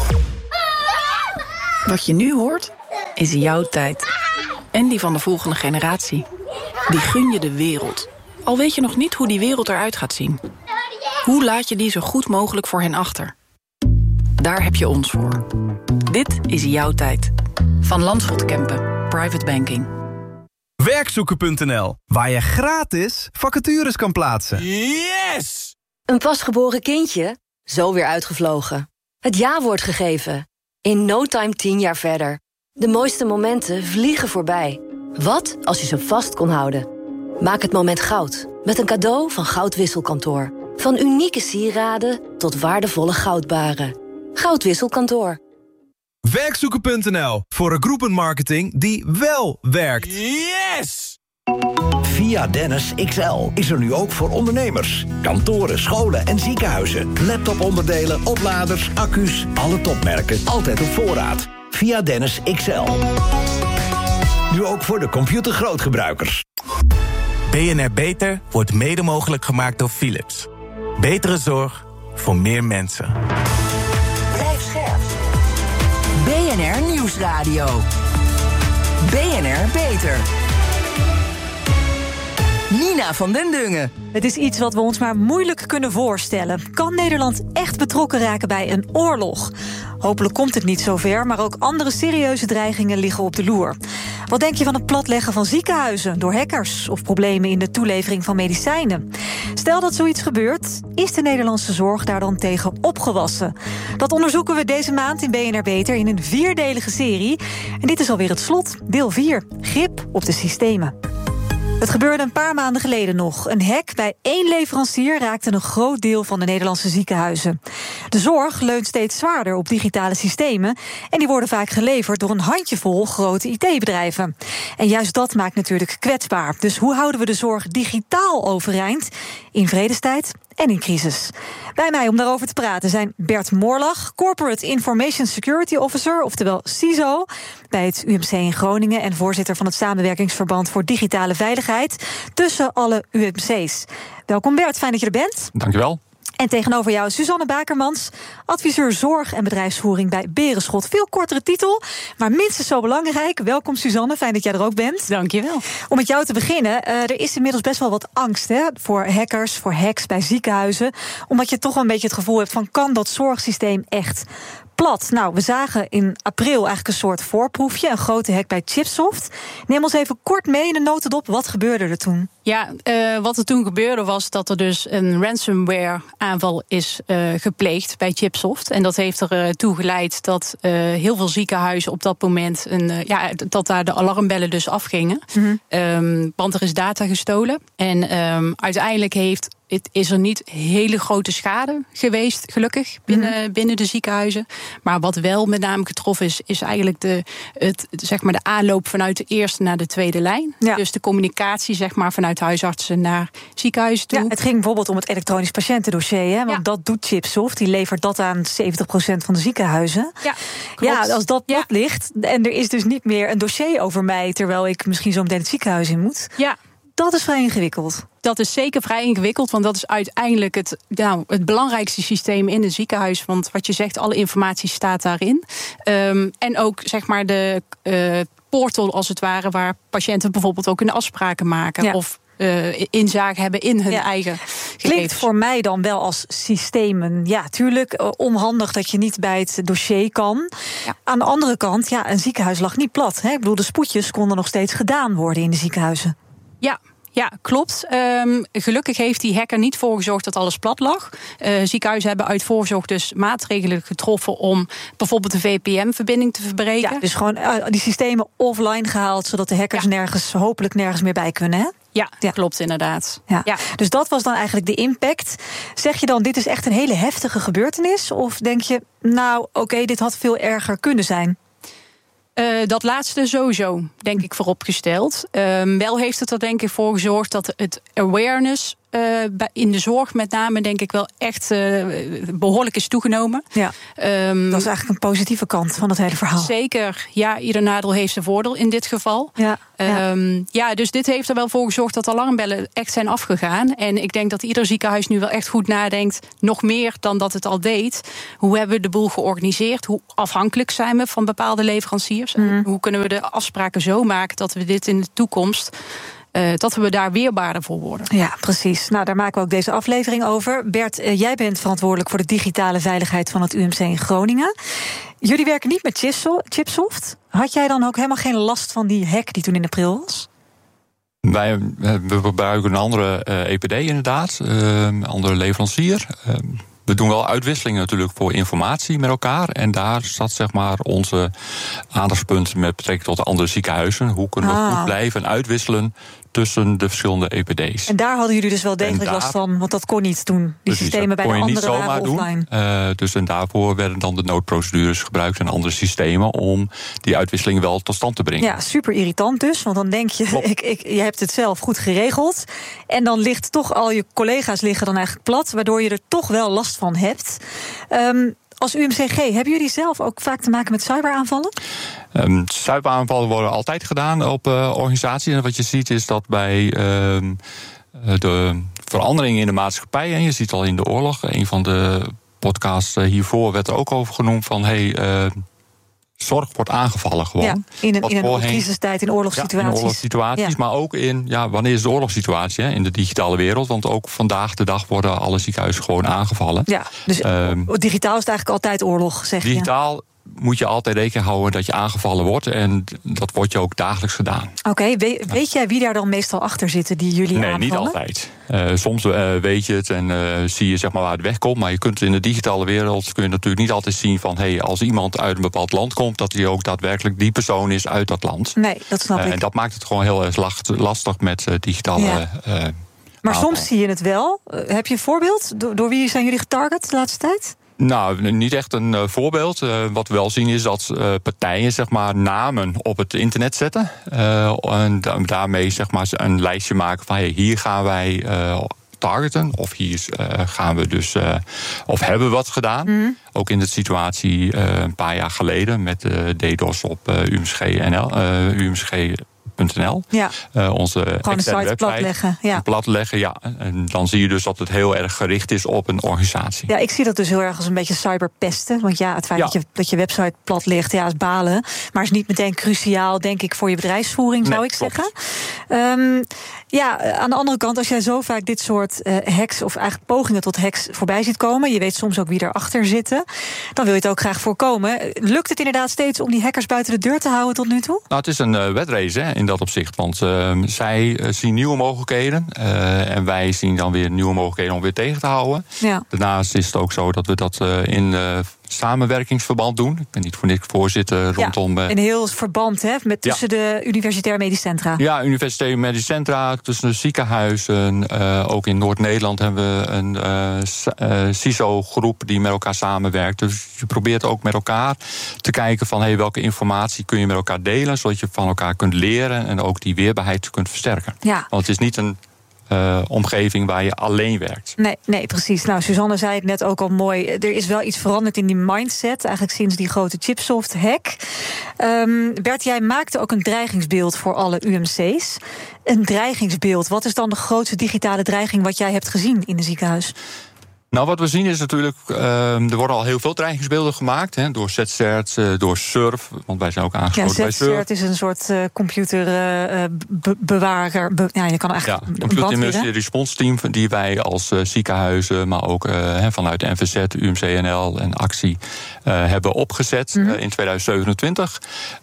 Wat je nu hoort, is jouw tijd. En die van de volgende generatie. Die gun je de wereld. Al weet je nog niet hoe die wereld eruit gaat zien. Hoe laat je die zo goed mogelijk voor hen achter? Daar heb je ons voor. Dit is jouw tijd. Van Landschot Kempen. Private Banking. Werkzoeken.nl, waar je gratis vacatures kan plaatsen. Yes! Een pasgeboren kindje? Zo weer uitgevlogen. Het ja-woord gegeven. In no time 10 jaar verder. De mooiste momenten vliegen voorbij. Wat als je ze vast kon houden? Maak het moment goud. Met een cadeau van Goudwisselkantoor. Van unieke sieraden tot waardevolle goudbaren. Goudwisselkantoor. Werkzoeken.nl, voor een groepenmarketing die wel werkt. Yes! Via Dennis XL is er nu ook voor ondernemers. Kantoren, scholen en ziekenhuizen. Laptoponderdelen, opladers, accu's, alle topmerken. Altijd op voorraad. Via Dennis XL. Nu ook voor de computergrootgebruikers. BNR Beter wordt mede mogelijk gemaakt door Philips. Betere zorg voor meer mensen. Blijf scherp. BNR Nieuwsradio. BNR Beter. Nina van den Dungen. Het is iets wat we ons maar moeilijk kunnen voorstellen. Kan Nederland echt betrokken raken bij een oorlog? Hopelijk komt het niet zover, maar ook andere serieuze dreigingen liggen op de loer. Wat denk je van het platleggen van ziekenhuizen door hackers of problemen in de toelevering van medicijnen? Stel dat zoiets gebeurt, is de Nederlandse zorg daar dan tegen opgewassen? Dat onderzoeken we deze maand in BNR Beter in een 4-delige serie. En dit is alweer het slot, deel 4, grip op de systemen. Het gebeurde een paar maanden geleden nog. Een hack bij 1 leverancier raakte een groot deel van de Nederlandse ziekenhuizen. De zorg leunt steeds zwaarder op digitale systemen en die worden vaak geleverd door een handjevol grote IT-bedrijven. En juist dat maakt natuurlijk kwetsbaar. Dus hoe houden we de zorg digitaal overeind in vredestijd en in crisis? Bij mij om daarover te praten zijn Bert Moorlag, Corporate Information Security Officer, oftewel CISO, bij het UMC in Groningen en voorzitter van het Samenwerkingsverband voor Digitale Veiligheid tussen alle UMC's. Welkom Bert, fijn dat je er bent. Dankjewel. En tegenover jou Suzanne Bakermans, adviseur zorg en bedrijfsvoering bij Berenschot. Veel kortere titel, maar minstens zo belangrijk. Welkom Suzanne, fijn dat jij er ook bent. Dankjewel. Om met jou te beginnen, er is inmiddels best wel wat angst voor hackers, voor hacks bij ziekenhuizen. Omdat je toch wel een beetje het gevoel hebt van, kan dat zorgsysteem echt plat? Nou, we zagen in april eigenlijk een soort voorproefje, een grote hack bij Chipsoft. Neem ons even kort mee in een notendop. Wat gebeurde er toen? Ja, wat er toen gebeurde was dat er dus een ransomware-aanval is gepleegd bij Chipsoft. En dat heeft ertoe geleid dat heel veel ziekenhuizen op dat moment dat daar de alarmbellen dus afgingen. Mm-hmm. Want er is data gestolen. En uiteindelijk is er niet hele grote schade geweest, gelukkig, binnen de ziekenhuizen. Maar wat wel met name getroffen is eigenlijk de aanloop vanuit de eerste naar de tweede lijn. Ja. Dus de communicatie vanuit huisartsen naar ziekenhuizen toe. Ja, het ging bijvoorbeeld om het elektronisch patiëntendossier. Want dat doet Chipsoft, die levert dat aan 70% van de ziekenhuizen. Ja, klopt. Ja, als dat plat ligt en er is dus niet meer een dossier over mij, terwijl ik misschien zo meteen het ziekenhuis in moet. Ja. Dat is vrij ingewikkeld. Dat is zeker vrij ingewikkeld, want dat is uiteindelijk het belangrijkste systeem in een ziekenhuis. Want wat je zegt, alle informatie staat daarin. En ook de portal als het ware, waar patiënten bijvoorbeeld ook kunnen afspraken maken. Ja. Of inzage hebben in hun eigen Klinkt voor mij dan wel als systemen. Ja, tuurlijk, onhandig dat je niet bij het dossier kan. Ja. Aan de andere kant, een ziekenhuis lag niet plat. Hè? Ik bedoel, de spoedjes konden nog steeds gedaan worden in de ziekenhuizen. Ja, klopt. Gelukkig heeft die hacker niet voor gezorgd dat alles plat lag. Ziekenhuizen hebben uit voorzorg dus maatregelen getroffen om bijvoorbeeld de VPN-verbinding te verbreken. Ja, dus gewoon die systemen offline gehaald, zodat de hackers hopelijk nergens meer bij kunnen, hè? Ja, klopt inderdaad. Ja. Dus dat was dan eigenlijk de impact. Zeg je dan, dit is echt een hele heftige gebeurtenis? Of denk je, oké, dit had veel erger kunnen zijn? Dat laatste sowieso, denk ik, vooropgesteld. Wel heeft het er denk ik voor gezorgd dat het awareness in de zorg met name denk ik wel echt behoorlijk is toegenomen. Ja, dat is eigenlijk een positieve kant van het hele verhaal. Zeker, ieder nadeel heeft zijn voordeel in dit geval. Dus dit heeft er wel voor gezorgd dat alarmbellen echt zijn afgegaan. En ik denk dat ieder ziekenhuis nu wel echt goed nadenkt, nog meer dan dat het al deed. Hoe hebben we de boel georganiseerd? Hoe afhankelijk zijn we van bepaalde leveranciers? En hoe kunnen we de afspraken zo maken dat we dit in de toekomst, dat we daar weerbaarder voor worden. Ja, precies. Nou, daar maken we ook deze aflevering over. Bert, jij bent verantwoordelijk voor de digitale veiligheid van het UMC in Groningen. Jullie werken niet met Chipsoft. Had jij dan ook helemaal geen last van die hack die toen in april was? Wij gebruiken een andere EPD inderdaad, een andere leverancier. We doen wel uitwisselingen natuurlijk voor informatie met elkaar. En daar zat zeg maar onze aandachtspunt met betrekking tot de andere ziekenhuizen. Hoe kunnen we goed blijven uitwisselen tussen de verschillende EPD's. En daar hadden jullie dus wel degelijk last van, want dat kon niet toen. Die systemen bij de anderen waren offline. Dus en daarvoor werden dan de noodprocedures gebruikt en andere systemen om die uitwisseling wel tot stand te brengen. Ja, super irritant dus, want dan denk je, je hebt het zelf goed geregeld. En dan ligt toch al je collega's liggen dan eigenlijk plat, waardoor je er toch wel last van hebt. Als UMCG, hebben jullie zelf ook vaak te maken met cyberaanvallen? Cyberaanvallen worden altijd gedaan op organisaties. En wat je ziet is dat bij de veranderingen in de maatschappij, en je ziet al in de oorlog, een van de podcasts hiervoor werd er ook over genoemd van zorg wordt aangevallen gewoon. Ja, in een crisistijd, in oorlogssituaties. Ja, in oorlogssituaties, maar ook in, wanneer is de oorlogssituatie in de digitale wereld? Want ook vandaag de dag worden alle ziekenhuizen gewoon aangevallen. Ja, dus digitaal is het eigenlijk altijd oorlog, zeg je? Digitaal moet je altijd rekening houden dat je aangevallen wordt. En dat wordt je ook dagelijks gedaan. Oké, weet jij wie daar dan meestal achter zitten die jullie aanvallen? Nee, niet altijd. Soms weet je het en zie je zeg maar waar het wegkomt. Maar je kunt in de digitale wereld kun je natuurlijk niet altijd zien van als iemand uit een bepaald land komt, dat hij ook daadwerkelijk die persoon is uit dat land. Nee, dat snap ik. En dat maakt het gewoon heel erg lastig met digitale maar soms zie je het wel. Heb je een voorbeeld? Door wie zijn jullie getarget de laatste tijd? Nou, niet echt een voorbeeld. Wat we wel zien is dat partijen zeg maar namen op het internet zetten. En daarmee zeg maar een lijstje maken van hier gaan wij targeten. Of hier gaan we dus of hebben we wat gedaan. Mm-hmm. Ook in de situatie een paar jaar geleden met DDoS op UMCG.nl. Ja. Onze gewoon een site website platleggen. Platleggen, ja. En dan zie je dus dat het heel erg gericht is op een organisatie. Ja, ik zie dat dus heel erg als een beetje cyberpesten. Want het feit dat je website plat ligt, is balen. Maar is niet meteen cruciaal, denk ik, voor je bedrijfsvoering, zou ik zeggen. Aan de andere kant, als jij zo vaak dit soort hacks, of eigenlijk pogingen tot hacks voorbij ziet komen, je weet soms ook wie erachter zitten, dan wil je het ook graag voorkomen. Lukt het inderdaad steeds om die hackers buiten de deur te houden tot nu toe? Nou, het is een wedrace in dat opzicht. Want zij zien nieuwe mogelijkheden. En wij zien dan weer nieuwe mogelijkheden om weer tegen te houden. Ja. Daarnaast is het ook zo dat we dat in samenwerkingsverband doen. Ik ben niet voor niks voorzitter rondom. Een heel verband tussen de universitair medisch centra. Ja, universitair medisch centra, tussen de ziekenhuizen. Ook in Noord-Nederland hebben we een CISO-groep die met elkaar samenwerkt. Dus je probeert ook met elkaar te kijken van welke informatie kun je met elkaar delen, zodat je van elkaar kunt leren en ook die weerbaarheid kunt versterken. Ja. Want het is niet een omgeving waar je alleen werkt. Nee, precies. Nou, Suzanne zei het net ook al mooi. Er is wel iets veranderd in die mindset, eigenlijk sinds die grote Chipsoft-hack. Bert, jij maakte ook een dreigingsbeeld voor alle UMC's. Een dreigingsbeeld. Wat is dan de grootste digitale dreiging wat jij hebt gezien in een ziekenhuis? Nou, wat we zien is natuurlijk, er worden al heel veel dreigingsbeelden gemaakt. Hè, door ZCERT, door SURF, want wij zijn ook aangesloten bij SURF. ZCERT is een soort computerbewaker. Je kan eigenlijk een Computer Emergency Response Team die wij als ziekenhuizen, maar ook vanuit de NVZ, UMCNL en Actie hebben opgezet in 2027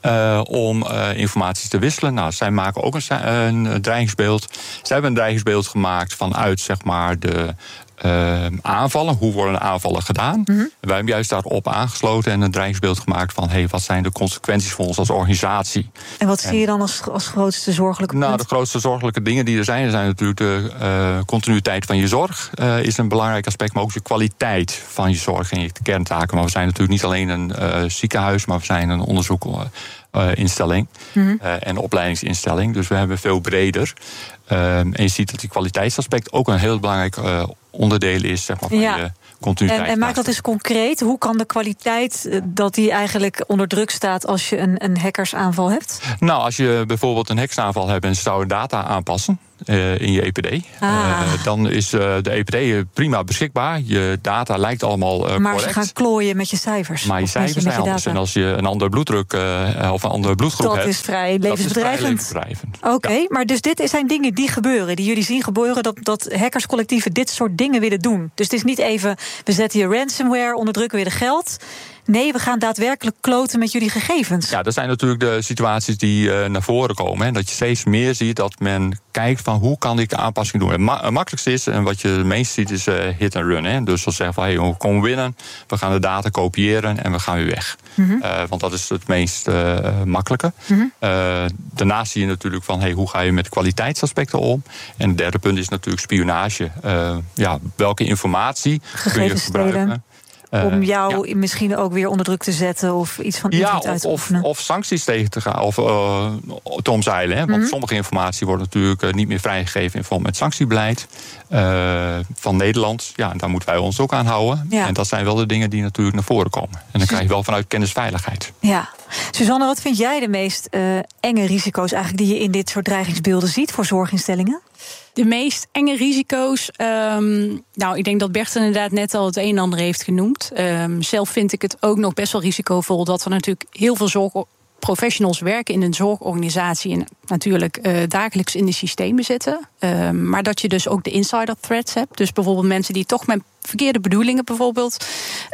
om informatie te wisselen. Nou, zij maken ook een dreigingsbeeld. Zij hebben een dreigingsbeeld gemaakt vanuit zeg maar de aanvallen. Hoe worden aanvallen gedaan? Wij hebben juist daarop aangesloten en een dreigingsbeeld gemaakt van wat zijn de consequenties voor ons als organisatie. En wat zie je dan als grootste zorgelijke punten? Nou, de grootste zorgelijke dingen die er zijn natuurlijk de continuïteit van je zorg is een belangrijk aspect, maar ook de kwaliteit van je zorg en je kerntaken. Maar we zijn natuurlijk niet alleen een ziekenhuis, maar we zijn een onderzoekinstelling en opleidingsinstelling. Dus we hebben veel breder. En je ziet dat die kwaliteitsaspect ook een heel belangrijk onderdeel is zeg maar, van je continuïteit. En maak dat eens concreet. Hoe kan de kwaliteit dat die eigenlijk onder druk staat als je een hackersaanval hebt? Nou, als je bijvoorbeeld een hackersaanval hebt en ze zouden data aanpassen in je EPD, dan is de EPD prima beschikbaar. Je data lijkt allemaal correct. Maar ze gaan klooien met je cijfers. Maar je cijfers zijn anders. En als je een andere bloeddruk of een andere bloedgroep hebt, dat is vrij levensbedreigend. Oké, maar dus dit zijn dingen die gebeuren, die jullie zien gebeuren, dat hackerscollectieven dit soort dingen willen doen. Dus het is niet even, we zetten je ransomware, onderdrukken weer de geld. Nee, we gaan daadwerkelijk kloten met jullie gegevens. Ja, dat zijn natuurlijk de situaties die naar voren komen. Hè. Dat je steeds meer ziet dat men kijkt van hoe kan ik aanpassingen doen. Het makkelijkste is, en wat je het meest ziet, is hit and run. Hè. Dus we zeggen van, we komen binnen, we gaan de data kopiëren en we gaan weer weg. Want dat is het meest makkelijke. Daarnaast zie je natuurlijk van, hoe ga je met kwaliteitsaspecten om? En het derde punt is natuurlijk spionage. Welke informatie kun je gebruiken? Om jou misschien ook weer onder druk te zetten of iets van invloed uit te oefenen. Of sancties tegen te gaan of te omzeilen. Hè? Want sommige informatie wordt natuurlijk niet meer vrijgegeven in verband met sanctiebeleid van Nederland. Ja, daar moeten wij ons ook aan houden. Ja. En dat zijn wel de dingen die natuurlijk naar voren komen. En dan krijg je wel vanuit kennisveiligheid. Ja. Suzanne, wat vind jij de meest enge risico's eigenlijk die je in dit soort dreigingsbeelden ziet voor zorginstellingen? De meest enge risico's, ik denk dat Bert inderdaad net al het een en ander heeft genoemd. Zelf vind ik het ook nog best wel risicovol dat er natuurlijk heel veel zorgprofessionals werken in een zorgorganisatie en natuurlijk dagelijks in de systemen zitten. Maar dat je dus ook de insider threats hebt. Dus bijvoorbeeld mensen die toch met verkeerde bedoelingen bijvoorbeeld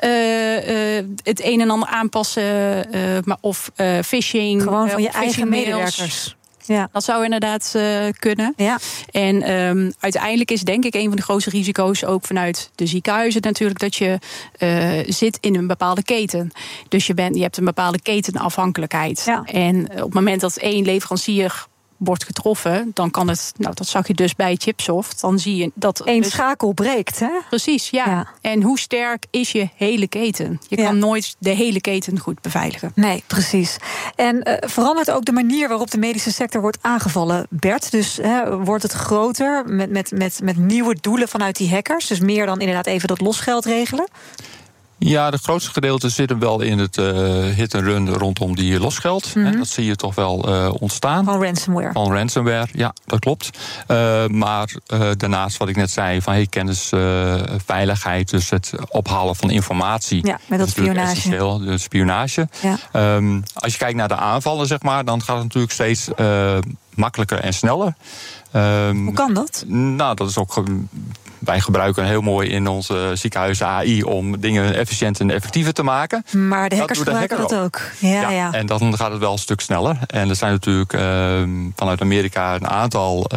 het een en ander aanpassen of phishing. Gewoon van je eigen mails. Medewerkers. Ja. Dat zou inderdaad kunnen. Ja. En uiteindelijk is denk ik een van de grootste risico's ook vanuit de ziekenhuizen natuurlijk dat je zit in een bepaalde keten. Dus je hebt een bepaalde ketenafhankelijkheid. Ja. En op het moment dat één leverancier wordt getroffen, dan kan het, dat zag je dus bij Chipsoft, dan zie je dat Eén schakel breekt, hè? Precies, ja. En hoe sterk is je hele keten? Je kan nooit de hele keten goed beveiligen. Nee, precies. En verandert ook de manier waarop de medische sector wordt aangevallen, Bert? Dus wordt het groter met nieuwe doelen vanuit die hackers? Dus meer dan inderdaad even dat losgeld regelen? Ja, de grootste gedeelte zit hem wel in het hit and run rondom die losgeld. Dat zie je toch wel ontstaan. Van ransomware. Van ransomware, ja, dat klopt. Maar daarnaast wat ik net zei, van kennisveiligheid, dus het ophalen van informatie. Ja, met dat spionage. De spionage. Ja. Als je kijkt naar de aanvallen, zeg maar, dan gaat het natuurlijk steeds makkelijker en sneller. Hoe kan dat? Nou, dat is ook. Wij gebruiken heel mooi in onze ziekenhuizen AI om dingen efficiënt en effectiever te maken. Maar de hackers gebruiken dat ook. Ja. En dan gaat het wel een stuk sneller. En er zijn natuurlijk vanuit Amerika een aantal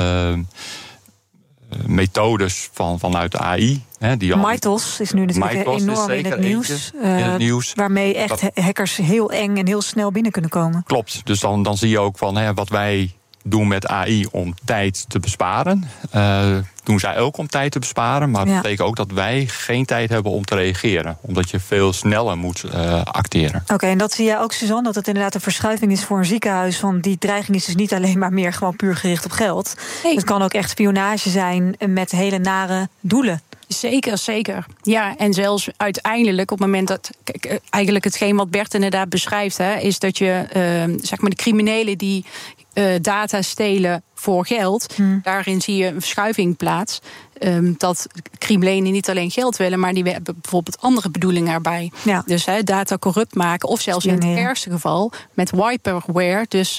methodes vanuit de AI. Mythos is nu natuurlijk enorm in het nieuws. Waarmee echt hackers heel eng en heel snel binnen kunnen komen. Klopt. Dus dan zie je ook van wat wij doen met AI om tijd te besparen. Doen zij ook om tijd te besparen. Maar dat betekent ook dat wij geen tijd hebben om te reageren. Omdat je veel sneller moet acteren. Oké, en dat zie jij ook, Suzanne, dat het inderdaad een verschuiving is voor een ziekenhuis. Van die dreiging is dus niet alleen maar meer gewoon puur gericht op geld. Nee. Het kan ook echt spionage zijn met hele nare doelen. Zeker. Ja, en zelfs uiteindelijk op het moment dat eigenlijk hetgeen wat Bert inderdaad beschrijft, is dat je zeg maar de criminelen die data stelen voor geld. Daarin zie je een verschuiving plaats. Dat criminelen niet alleen geld willen, maar die hebben bijvoorbeeld andere bedoelingen erbij. Ja. Dus data corrupt maken, of zelfs in het ergste geval met wiperware. Dus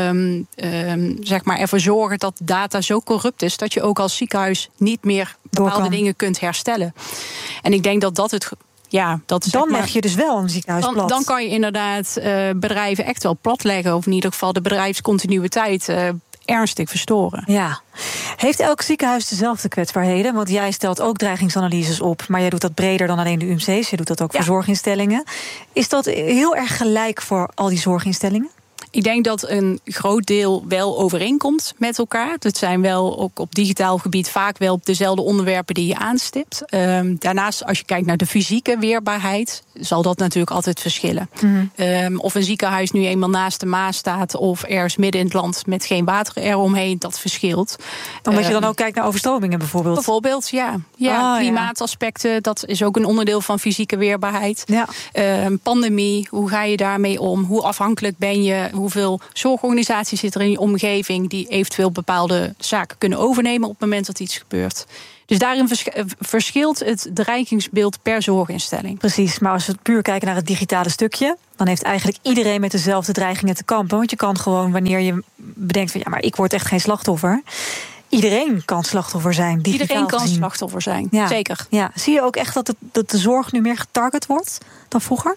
zeg maar ervoor zorgen dat data zo corrupt is dat je ook als ziekenhuis niet meer bepaalde dingen kunt herstellen. En ik denk dat het. Ja, dat is dan leg je dus wel een ziekenhuis plat. Dan kan je inderdaad bedrijven echt wel platleggen, of in ieder geval de bedrijfscontinuïteit ernstig verstoren. Ja. Heeft elk ziekenhuis dezelfde kwetsbaarheden? Want jij stelt ook dreigingsanalyses op, maar jij doet dat breder dan alleen de UMC's. Je doet dat ook voor zorginstellingen. Is dat heel erg gelijk voor al die zorginstellingen? Ik denk dat een groot deel wel overeenkomt met elkaar. Het zijn wel ook op digitaal gebied vaak wel dezelfde onderwerpen die je aanstipt. Daarnaast, als je kijkt naar de fysieke weerbaarheid, zal dat natuurlijk altijd verschillen. Of een ziekenhuis nu eenmaal naast de Maas staat of ergens midden in het land met geen water eromheen, dat verschilt. Omdat je dan ook kijkt naar overstromingen bijvoorbeeld? Bijvoorbeeld, ja. Klimaataspecten, dat is ook een onderdeel van fysieke weerbaarheid. Ja. Pandemie, hoe ga je daarmee om? Hoe afhankelijk ben je? Hoeveel zorgorganisaties zitten er in je omgeving die eventueel bepaalde zaken kunnen overnemen op het moment dat iets gebeurt. Dus daarin verschilt het dreigingsbeeld per zorginstelling. Precies, maar als we puur kijken naar het digitale stukje, dan heeft eigenlijk iedereen met dezelfde dreigingen te kampen. Want je kan gewoon, wanneer je bedenkt van ja, maar ik word echt geen slachtoffer. Iedereen kan slachtoffer zijn. Iedereen kan slachtoffer zijn, zeker. Ja. Zie je ook echt dat de zorg nu meer getarget wordt dan vroeger?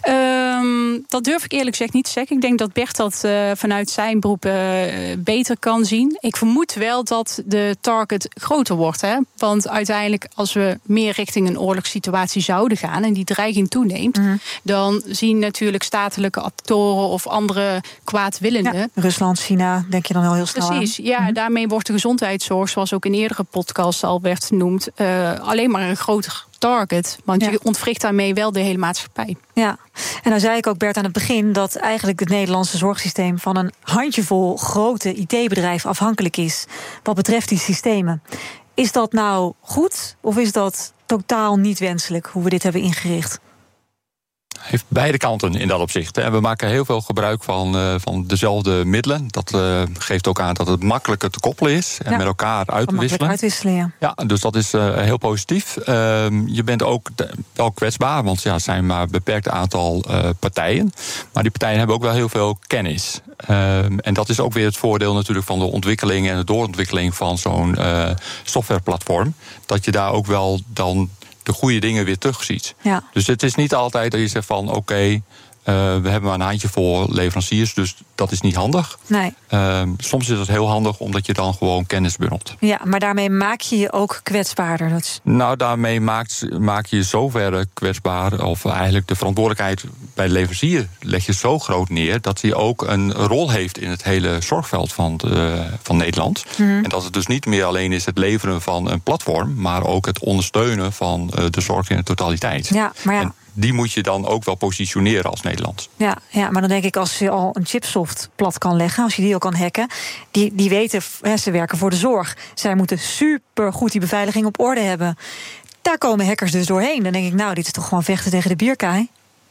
Dat durf ik eerlijk gezegd niet te zeggen. Ik denk dat Bert dat vanuit zijn beroep beter kan zien. Ik vermoed wel dat de target groter wordt. Hè? Want uiteindelijk, als we meer richting een oorlogssituatie zouden gaan en die dreiging toeneemt, dan zien natuurlijk statelijke actoren of andere kwaadwillenden. Ja, Rusland, China, denk je dan al heel snel aan? Precies, ja, daarmee wordt de gezondheidszorg, zoals ook in eerdere podcasts al werd genoemd, alleen maar een groter target. Want je ontwricht daarmee wel de hele maatschappij. Ja, en dan zei ik ook, Bert, aan het begin dat eigenlijk het Nederlandse zorgsysteem van een handjevol grote IT-bedrijven afhankelijk is wat betreft die systemen. Is dat nou goed of is dat totaal niet wenselijk hoe we dit hebben ingericht? Heeft beide kanten in dat opzicht. En we maken heel veel gebruik van dezelfde middelen. Dat geeft ook aan dat het makkelijker te koppelen is en met elkaar uit te wisselen. Ja, dus dat is heel positief. Je bent ook wel kwetsbaar, want het zijn maar een beperkt aantal partijen. Maar die partijen hebben ook wel heel veel kennis. En dat is ook weer het voordeel natuurlijk van de ontwikkeling en de doorontwikkeling van zo'n softwareplatform. Dat je daar ook wel dan de goede dingen weer terugziet. Ja. Dus het is niet altijd dat je zegt van oké, we hebben maar een handjevol leveranciers, dus dat is niet handig. Nee. Soms is het heel handig omdat je dan gewoon kennis bundelt. Ja, maar daarmee maak je je ook kwetsbaarder. Nou, daarmee maak je je zoverre kwetsbaar, of eigenlijk de verantwoordelijkheid bij de leverancier leg je zo groot neer dat hij ook een rol heeft in het hele zorgveld van Nederland. En dat het dus niet meer alleen is het leveren van een platform, maar ook het ondersteunen van de zorg in de totaliteit. Ja, maar en die moet je dan ook wel positioneren als Nederland. Ja, maar dan denk ik, als je al een chipsoft plat kan leggen, als je die ook kan hacken, die weten, ze werken voor de zorg. Zij moeten supergoed die beveiliging op orde hebben. Daar komen hackers dus doorheen. Dan denk ik, nou, dit is toch gewoon vechten tegen de bierkaai?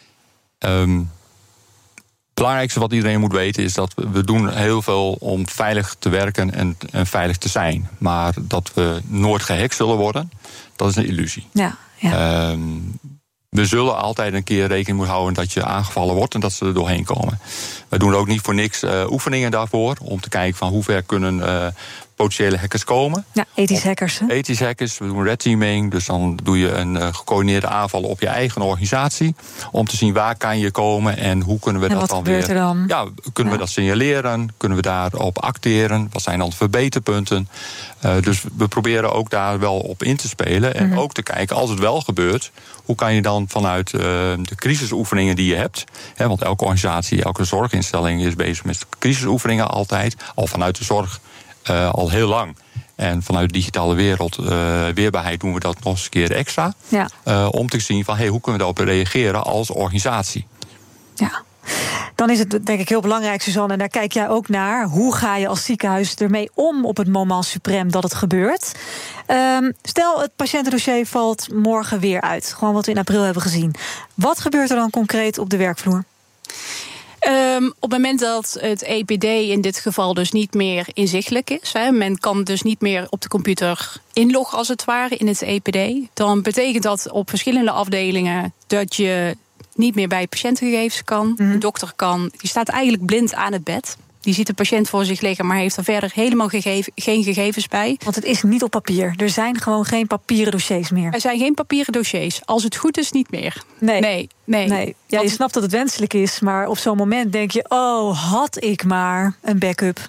Het belangrijkste wat iedereen moet weten is dat we doen heel veel om veilig te werken en veilig te zijn. Maar dat we nooit gehackt zullen worden, dat is een illusie. Ja. We zullen altijd een keer rekening moeten houden dat je aangevallen wordt en dat ze er doorheen komen. We doen ook niet voor niks oefeningen daarvoor, om te kijken van hoe ver kunnen potentiële hackers komen. Ja, ethisch hackers. Hè? Ethisch hackers, we doen red teaming, dus dan doe je een gecoördineerde aanval op je eigen organisatie, om te zien waar kan je komen en hoe kunnen we dat dan weer. Kunnen we dat signaleren? Kunnen we daarop acteren? Wat zijn dan de verbeterpunten? Dus we proberen ook daar wel op in te spelen en ook te kijken, als het wel gebeurt, hoe kan je dan vanuit de crisisoefeningen die je hebt, want elke organisatie, elke zorginstelling is bezig met crisisoefeningen altijd, al vanuit de zorg al heel lang. En vanuit de digitale wereld, weerbaarheid, doen we dat nog eens een keer extra. Ja. Om te zien van hoe kunnen we daarop reageren als organisatie. Ja. Dan is het denk ik heel belangrijk, Suzanne, en daar kijk jij ook naar. Hoe ga je als ziekenhuis ermee om op het moment suprem dat het gebeurt? Stel, het patiëntendossier valt morgen weer uit. Gewoon wat we in april hebben gezien. Wat gebeurt er dan concreet op de werkvloer? Op het moment dat het EPD in dit geval dus niet meer inzichtelijk is, men kan dus niet meer op de computer inloggen als het ware in het EPD, dan betekent dat op verschillende afdelingen dat je niet meer bij patiëntengegevens kan. De dokter die staat eigenlijk blind aan het bed. Die ziet de patiënt voor zich liggen, maar heeft er verder helemaal geen gegevens bij. Want het is niet op papier. Er zijn gewoon geen papieren dossiers meer. Er zijn geen papieren dossiers. Als het goed is, niet meer. Nee. Ja, je snapt dat het wenselijk is, maar op zo'n moment denk je, had ik maar een backup.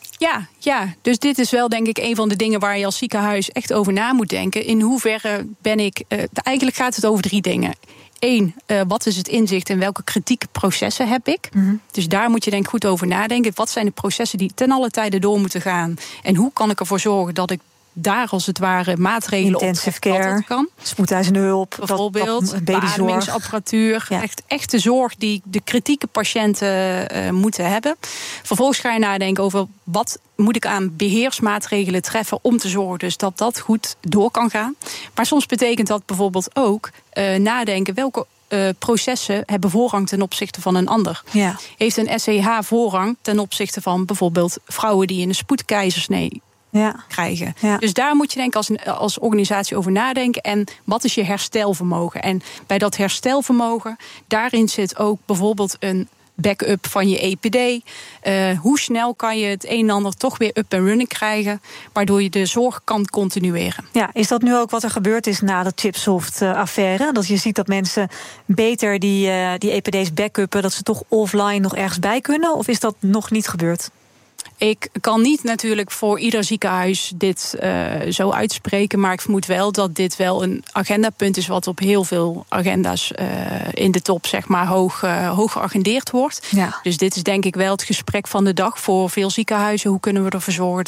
Ja, dus dit is wel denk ik een van de dingen waar je als ziekenhuis echt over na moet denken. In hoeverre ben ik... eigenlijk gaat het over 3 dingen. 1, wat is het inzicht en welke kritieke processen heb ik? Dus daar moet je denk ik goed over nadenken. Wat zijn de processen die ten alle tijde door moeten gaan? En hoe kan ik ervoor zorgen dat ik daar als het ware maatregelen intensive care kan? Spoedeisende hulp, bijvoorbeeld, beademingsapparatuur. Ja. Echt de zorg die de kritieke patiënten moeten hebben. Vervolgens ga je nadenken over wat moet ik aan beheersmaatregelen treffen om te zorgen dus dat dat goed door kan gaan. Maar soms betekent dat bijvoorbeeld ook nadenken welke processen hebben voorrang ten opzichte van een ander. Ja. Heeft een SCH voorrang ten opzichte van bijvoorbeeld vrouwen die in een spoedkeizersnee krijgen. Ja. Dus daar moet je denk ik als organisatie over nadenken. En wat is je herstelvermogen? En bij dat herstelvermogen, daarin zit ook bijvoorbeeld een backup van je EPD. Hoe snel kan je het een en ander toch weer up and running krijgen, waardoor je de zorg kan continueren. Ja, is dat nu ook wat er gebeurd is na de Chipsoft-affaire? Dat je ziet dat mensen beter die EPD's backuppen, dat ze toch offline nog ergens bij kunnen? Of is dat nog niet gebeurd? Ik kan niet natuurlijk voor ieder ziekenhuis dit zo uitspreken, maar ik vermoed wel dat dit wel een agendapunt is wat op heel veel agenda's in de top zeg maar hoog geagendeerd wordt. Ja. Dus dit is denk ik wel het gesprek van de dag voor veel ziekenhuizen. Hoe kunnen we ervoor zorgen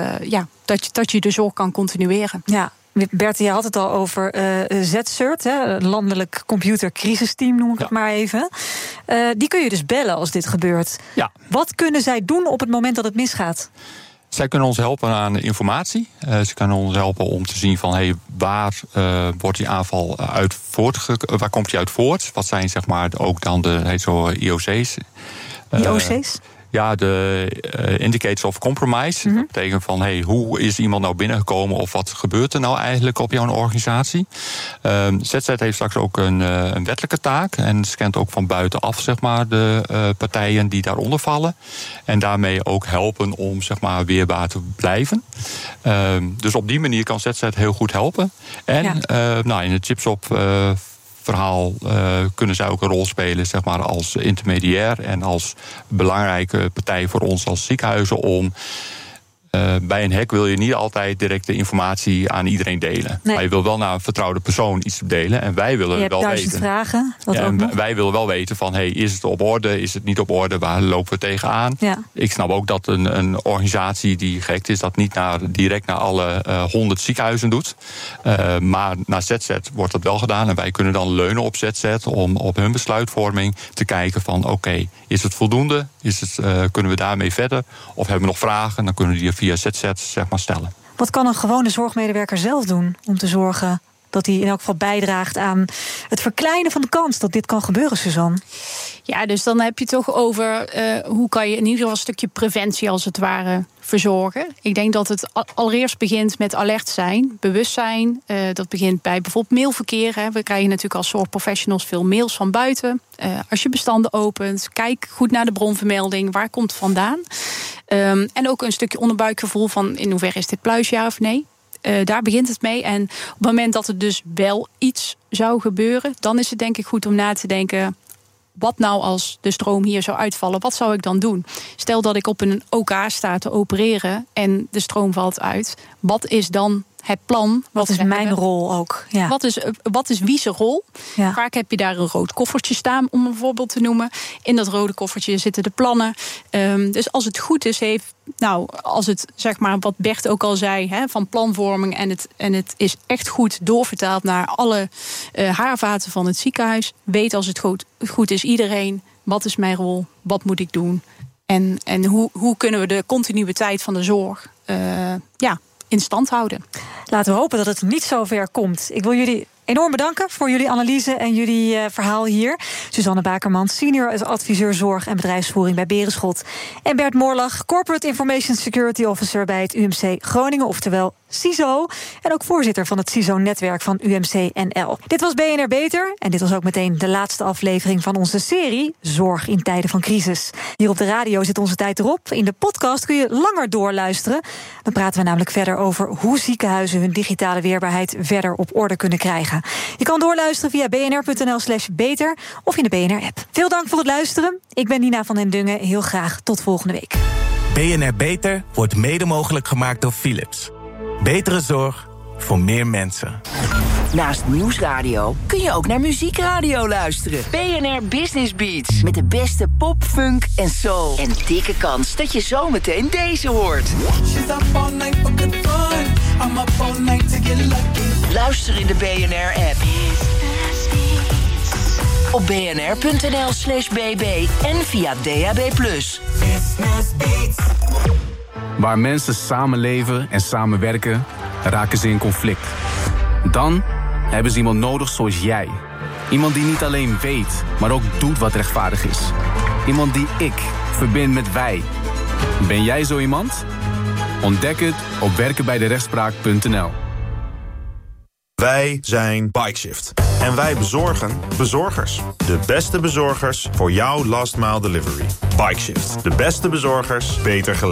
dat je de zorg kan continueren? Ja. Bert, je had het al over ZCERT, landelijk computercrisisteam noem ik het maar even. Die kun je dus bellen als dit gebeurt. Ja. Wat kunnen zij doen op het moment dat het misgaat? Zij kunnen ons helpen aan informatie. Ze kunnen ons helpen om te zien van waar wordt die aanval uit waar komt die uit voort? Wat zijn zeg maar ook dan de IOC's? IOC's? Ja, de indicators of compromise. Dat betekent van, hoe is iemand nou binnengekomen of wat gebeurt er nou eigenlijk op jouw organisatie? ZZ heeft straks ook een wettelijke taak en scant ook van buitenaf zeg maar, de partijen die daaronder vallen. En daarmee ook helpen om zeg maar, weerbaar te blijven. Dus op die manier kan ZZ heel goed helpen. En in het Chipsoft verhaal kunnen zij ook een rol spelen zeg maar, als intermediair en als belangrijke partij voor ons als ziekenhuizen om bij een hack wil je niet altijd direct de informatie aan iedereen delen. Nee. Maar je wil wel naar een vertrouwde persoon iets delen. En wij willen wel weten. Vragen, wij willen wel weten van, is het op orde? Is het niet op orde? Waar lopen we tegenaan? Ja. Ik snap ook dat een organisatie die gehackt is, dat niet direct naar alle 100 ziekenhuizen doet. Maar naar ZZ wordt dat wel gedaan. En wij kunnen dan leunen op ZZ om op hun besluitvorming te kijken van, is het voldoende? Kunnen we daarmee verder? Of hebben we nog vragen? Dan kunnen we die via ZZ zeg maar stellen. Wat kan een gewone zorgmedewerker zelf doen om te zorgen dat hij in elk geval bijdraagt aan het verkleinen van de kans dat dit kan gebeuren, Suzanne? Ja, dus dan heb je het toch over hoe kan je in ieder geval een stukje preventie als het ware verzorgen. Ik denk dat het allereerst begint met alert zijn, bewustzijn. Dat begint bij bijvoorbeeld mailverkeer. We krijgen natuurlijk als zorgprofessionals veel mails van buiten. Als je bestanden opent, kijk goed naar de bronvermelding. Waar komt het vandaan? En ook een stukje onderbuikgevoel van in hoeverre is dit pluis, ja of nee? Daar begint het mee. En op het moment dat er dus wel iets zou gebeuren, dan is het denk ik goed om na te denken, wat nou als de stroom hier zou uitvallen? Wat zou ik dan doen? Stel dat ik op een OK sta te opereren en de stroom valt uit. Wat is dan het plan? Wat is mijn rol ook? Ja. Wat is wie zijn rol? Ja. Vaak heb je daar een rood koffertje staan, om een voorbeeld te noemen. In dat rode koffertje zitten de plannen. Dus als het goed is, als het, zeg maar, wat Bert ook al zei, van planvorming en het is echt goed doorvertaald naar alle haarvaten van het ziekenhuis. Weet als het goed is iedereen, wat is mijn rol? Wat moet ik doen? En hoe kunnen we de continuïteit van de zorg in stand houden? Laten we hopen dat het niet zo ver komt. Ik wil jullie enorm bedanken voor jullie analyse en jullie verhaal hier. Suzanne Bakerman, senior adviseur zorg en bedrijfsvoering bij Berenschot. En Bert Moorlag, Corporate Information Security Officer bij het UMC Groningen, oftewel CISO. En ook voorzitter van het CISO-netwerk van UMC NL. Dit was BNR Beter en dit was ook meteen de laatste aflevering van onze serie Zorg in tijden van crisis. Hier op de radio zit onze tijd erop. In de podcast kun je langer doorluisteren. Dan praten we namelijk verder over hoe ziekenhuizen hun digitale weerbaarheid verder op orde kunnen krijgen. Je kan doorluisteren via bnr.nl/beter of in de BNR-app. Veel dank voor het luisteren. Ik ben Nina van den Dungen. Heel graag tot volgende week. BNR Beter wordt mede mogelijk gemaakt door Philips. Betere zorg voor meer mensen. Naast Nieuwsradio kun je ook naar Muziekradio luisteren. BNR Business Beats. Met de beste pop, funk en soul. En dikke kans dat je zometeen deze hoort. Luister in de BNR-app. Op bnr.nl/bb en via DAB+. Waar mensen samenleven en samenwerken, raken ze in conflict. Dan hebben ze iemand nodig zoals jij. Iemand die niet alleen weet, maar ook doet wat rechtvaardig is. Iemand die ik verbind met wij. Ben jij zo iemand? Ontdek het op werkenbijderechtspraak.nl. Wij zijn Bikeshift. En wij bezorgen bezorgers. De beste bezorgers voor jouw last mile delivery. Bikeshift. De beste bezorgers, beter geleverd.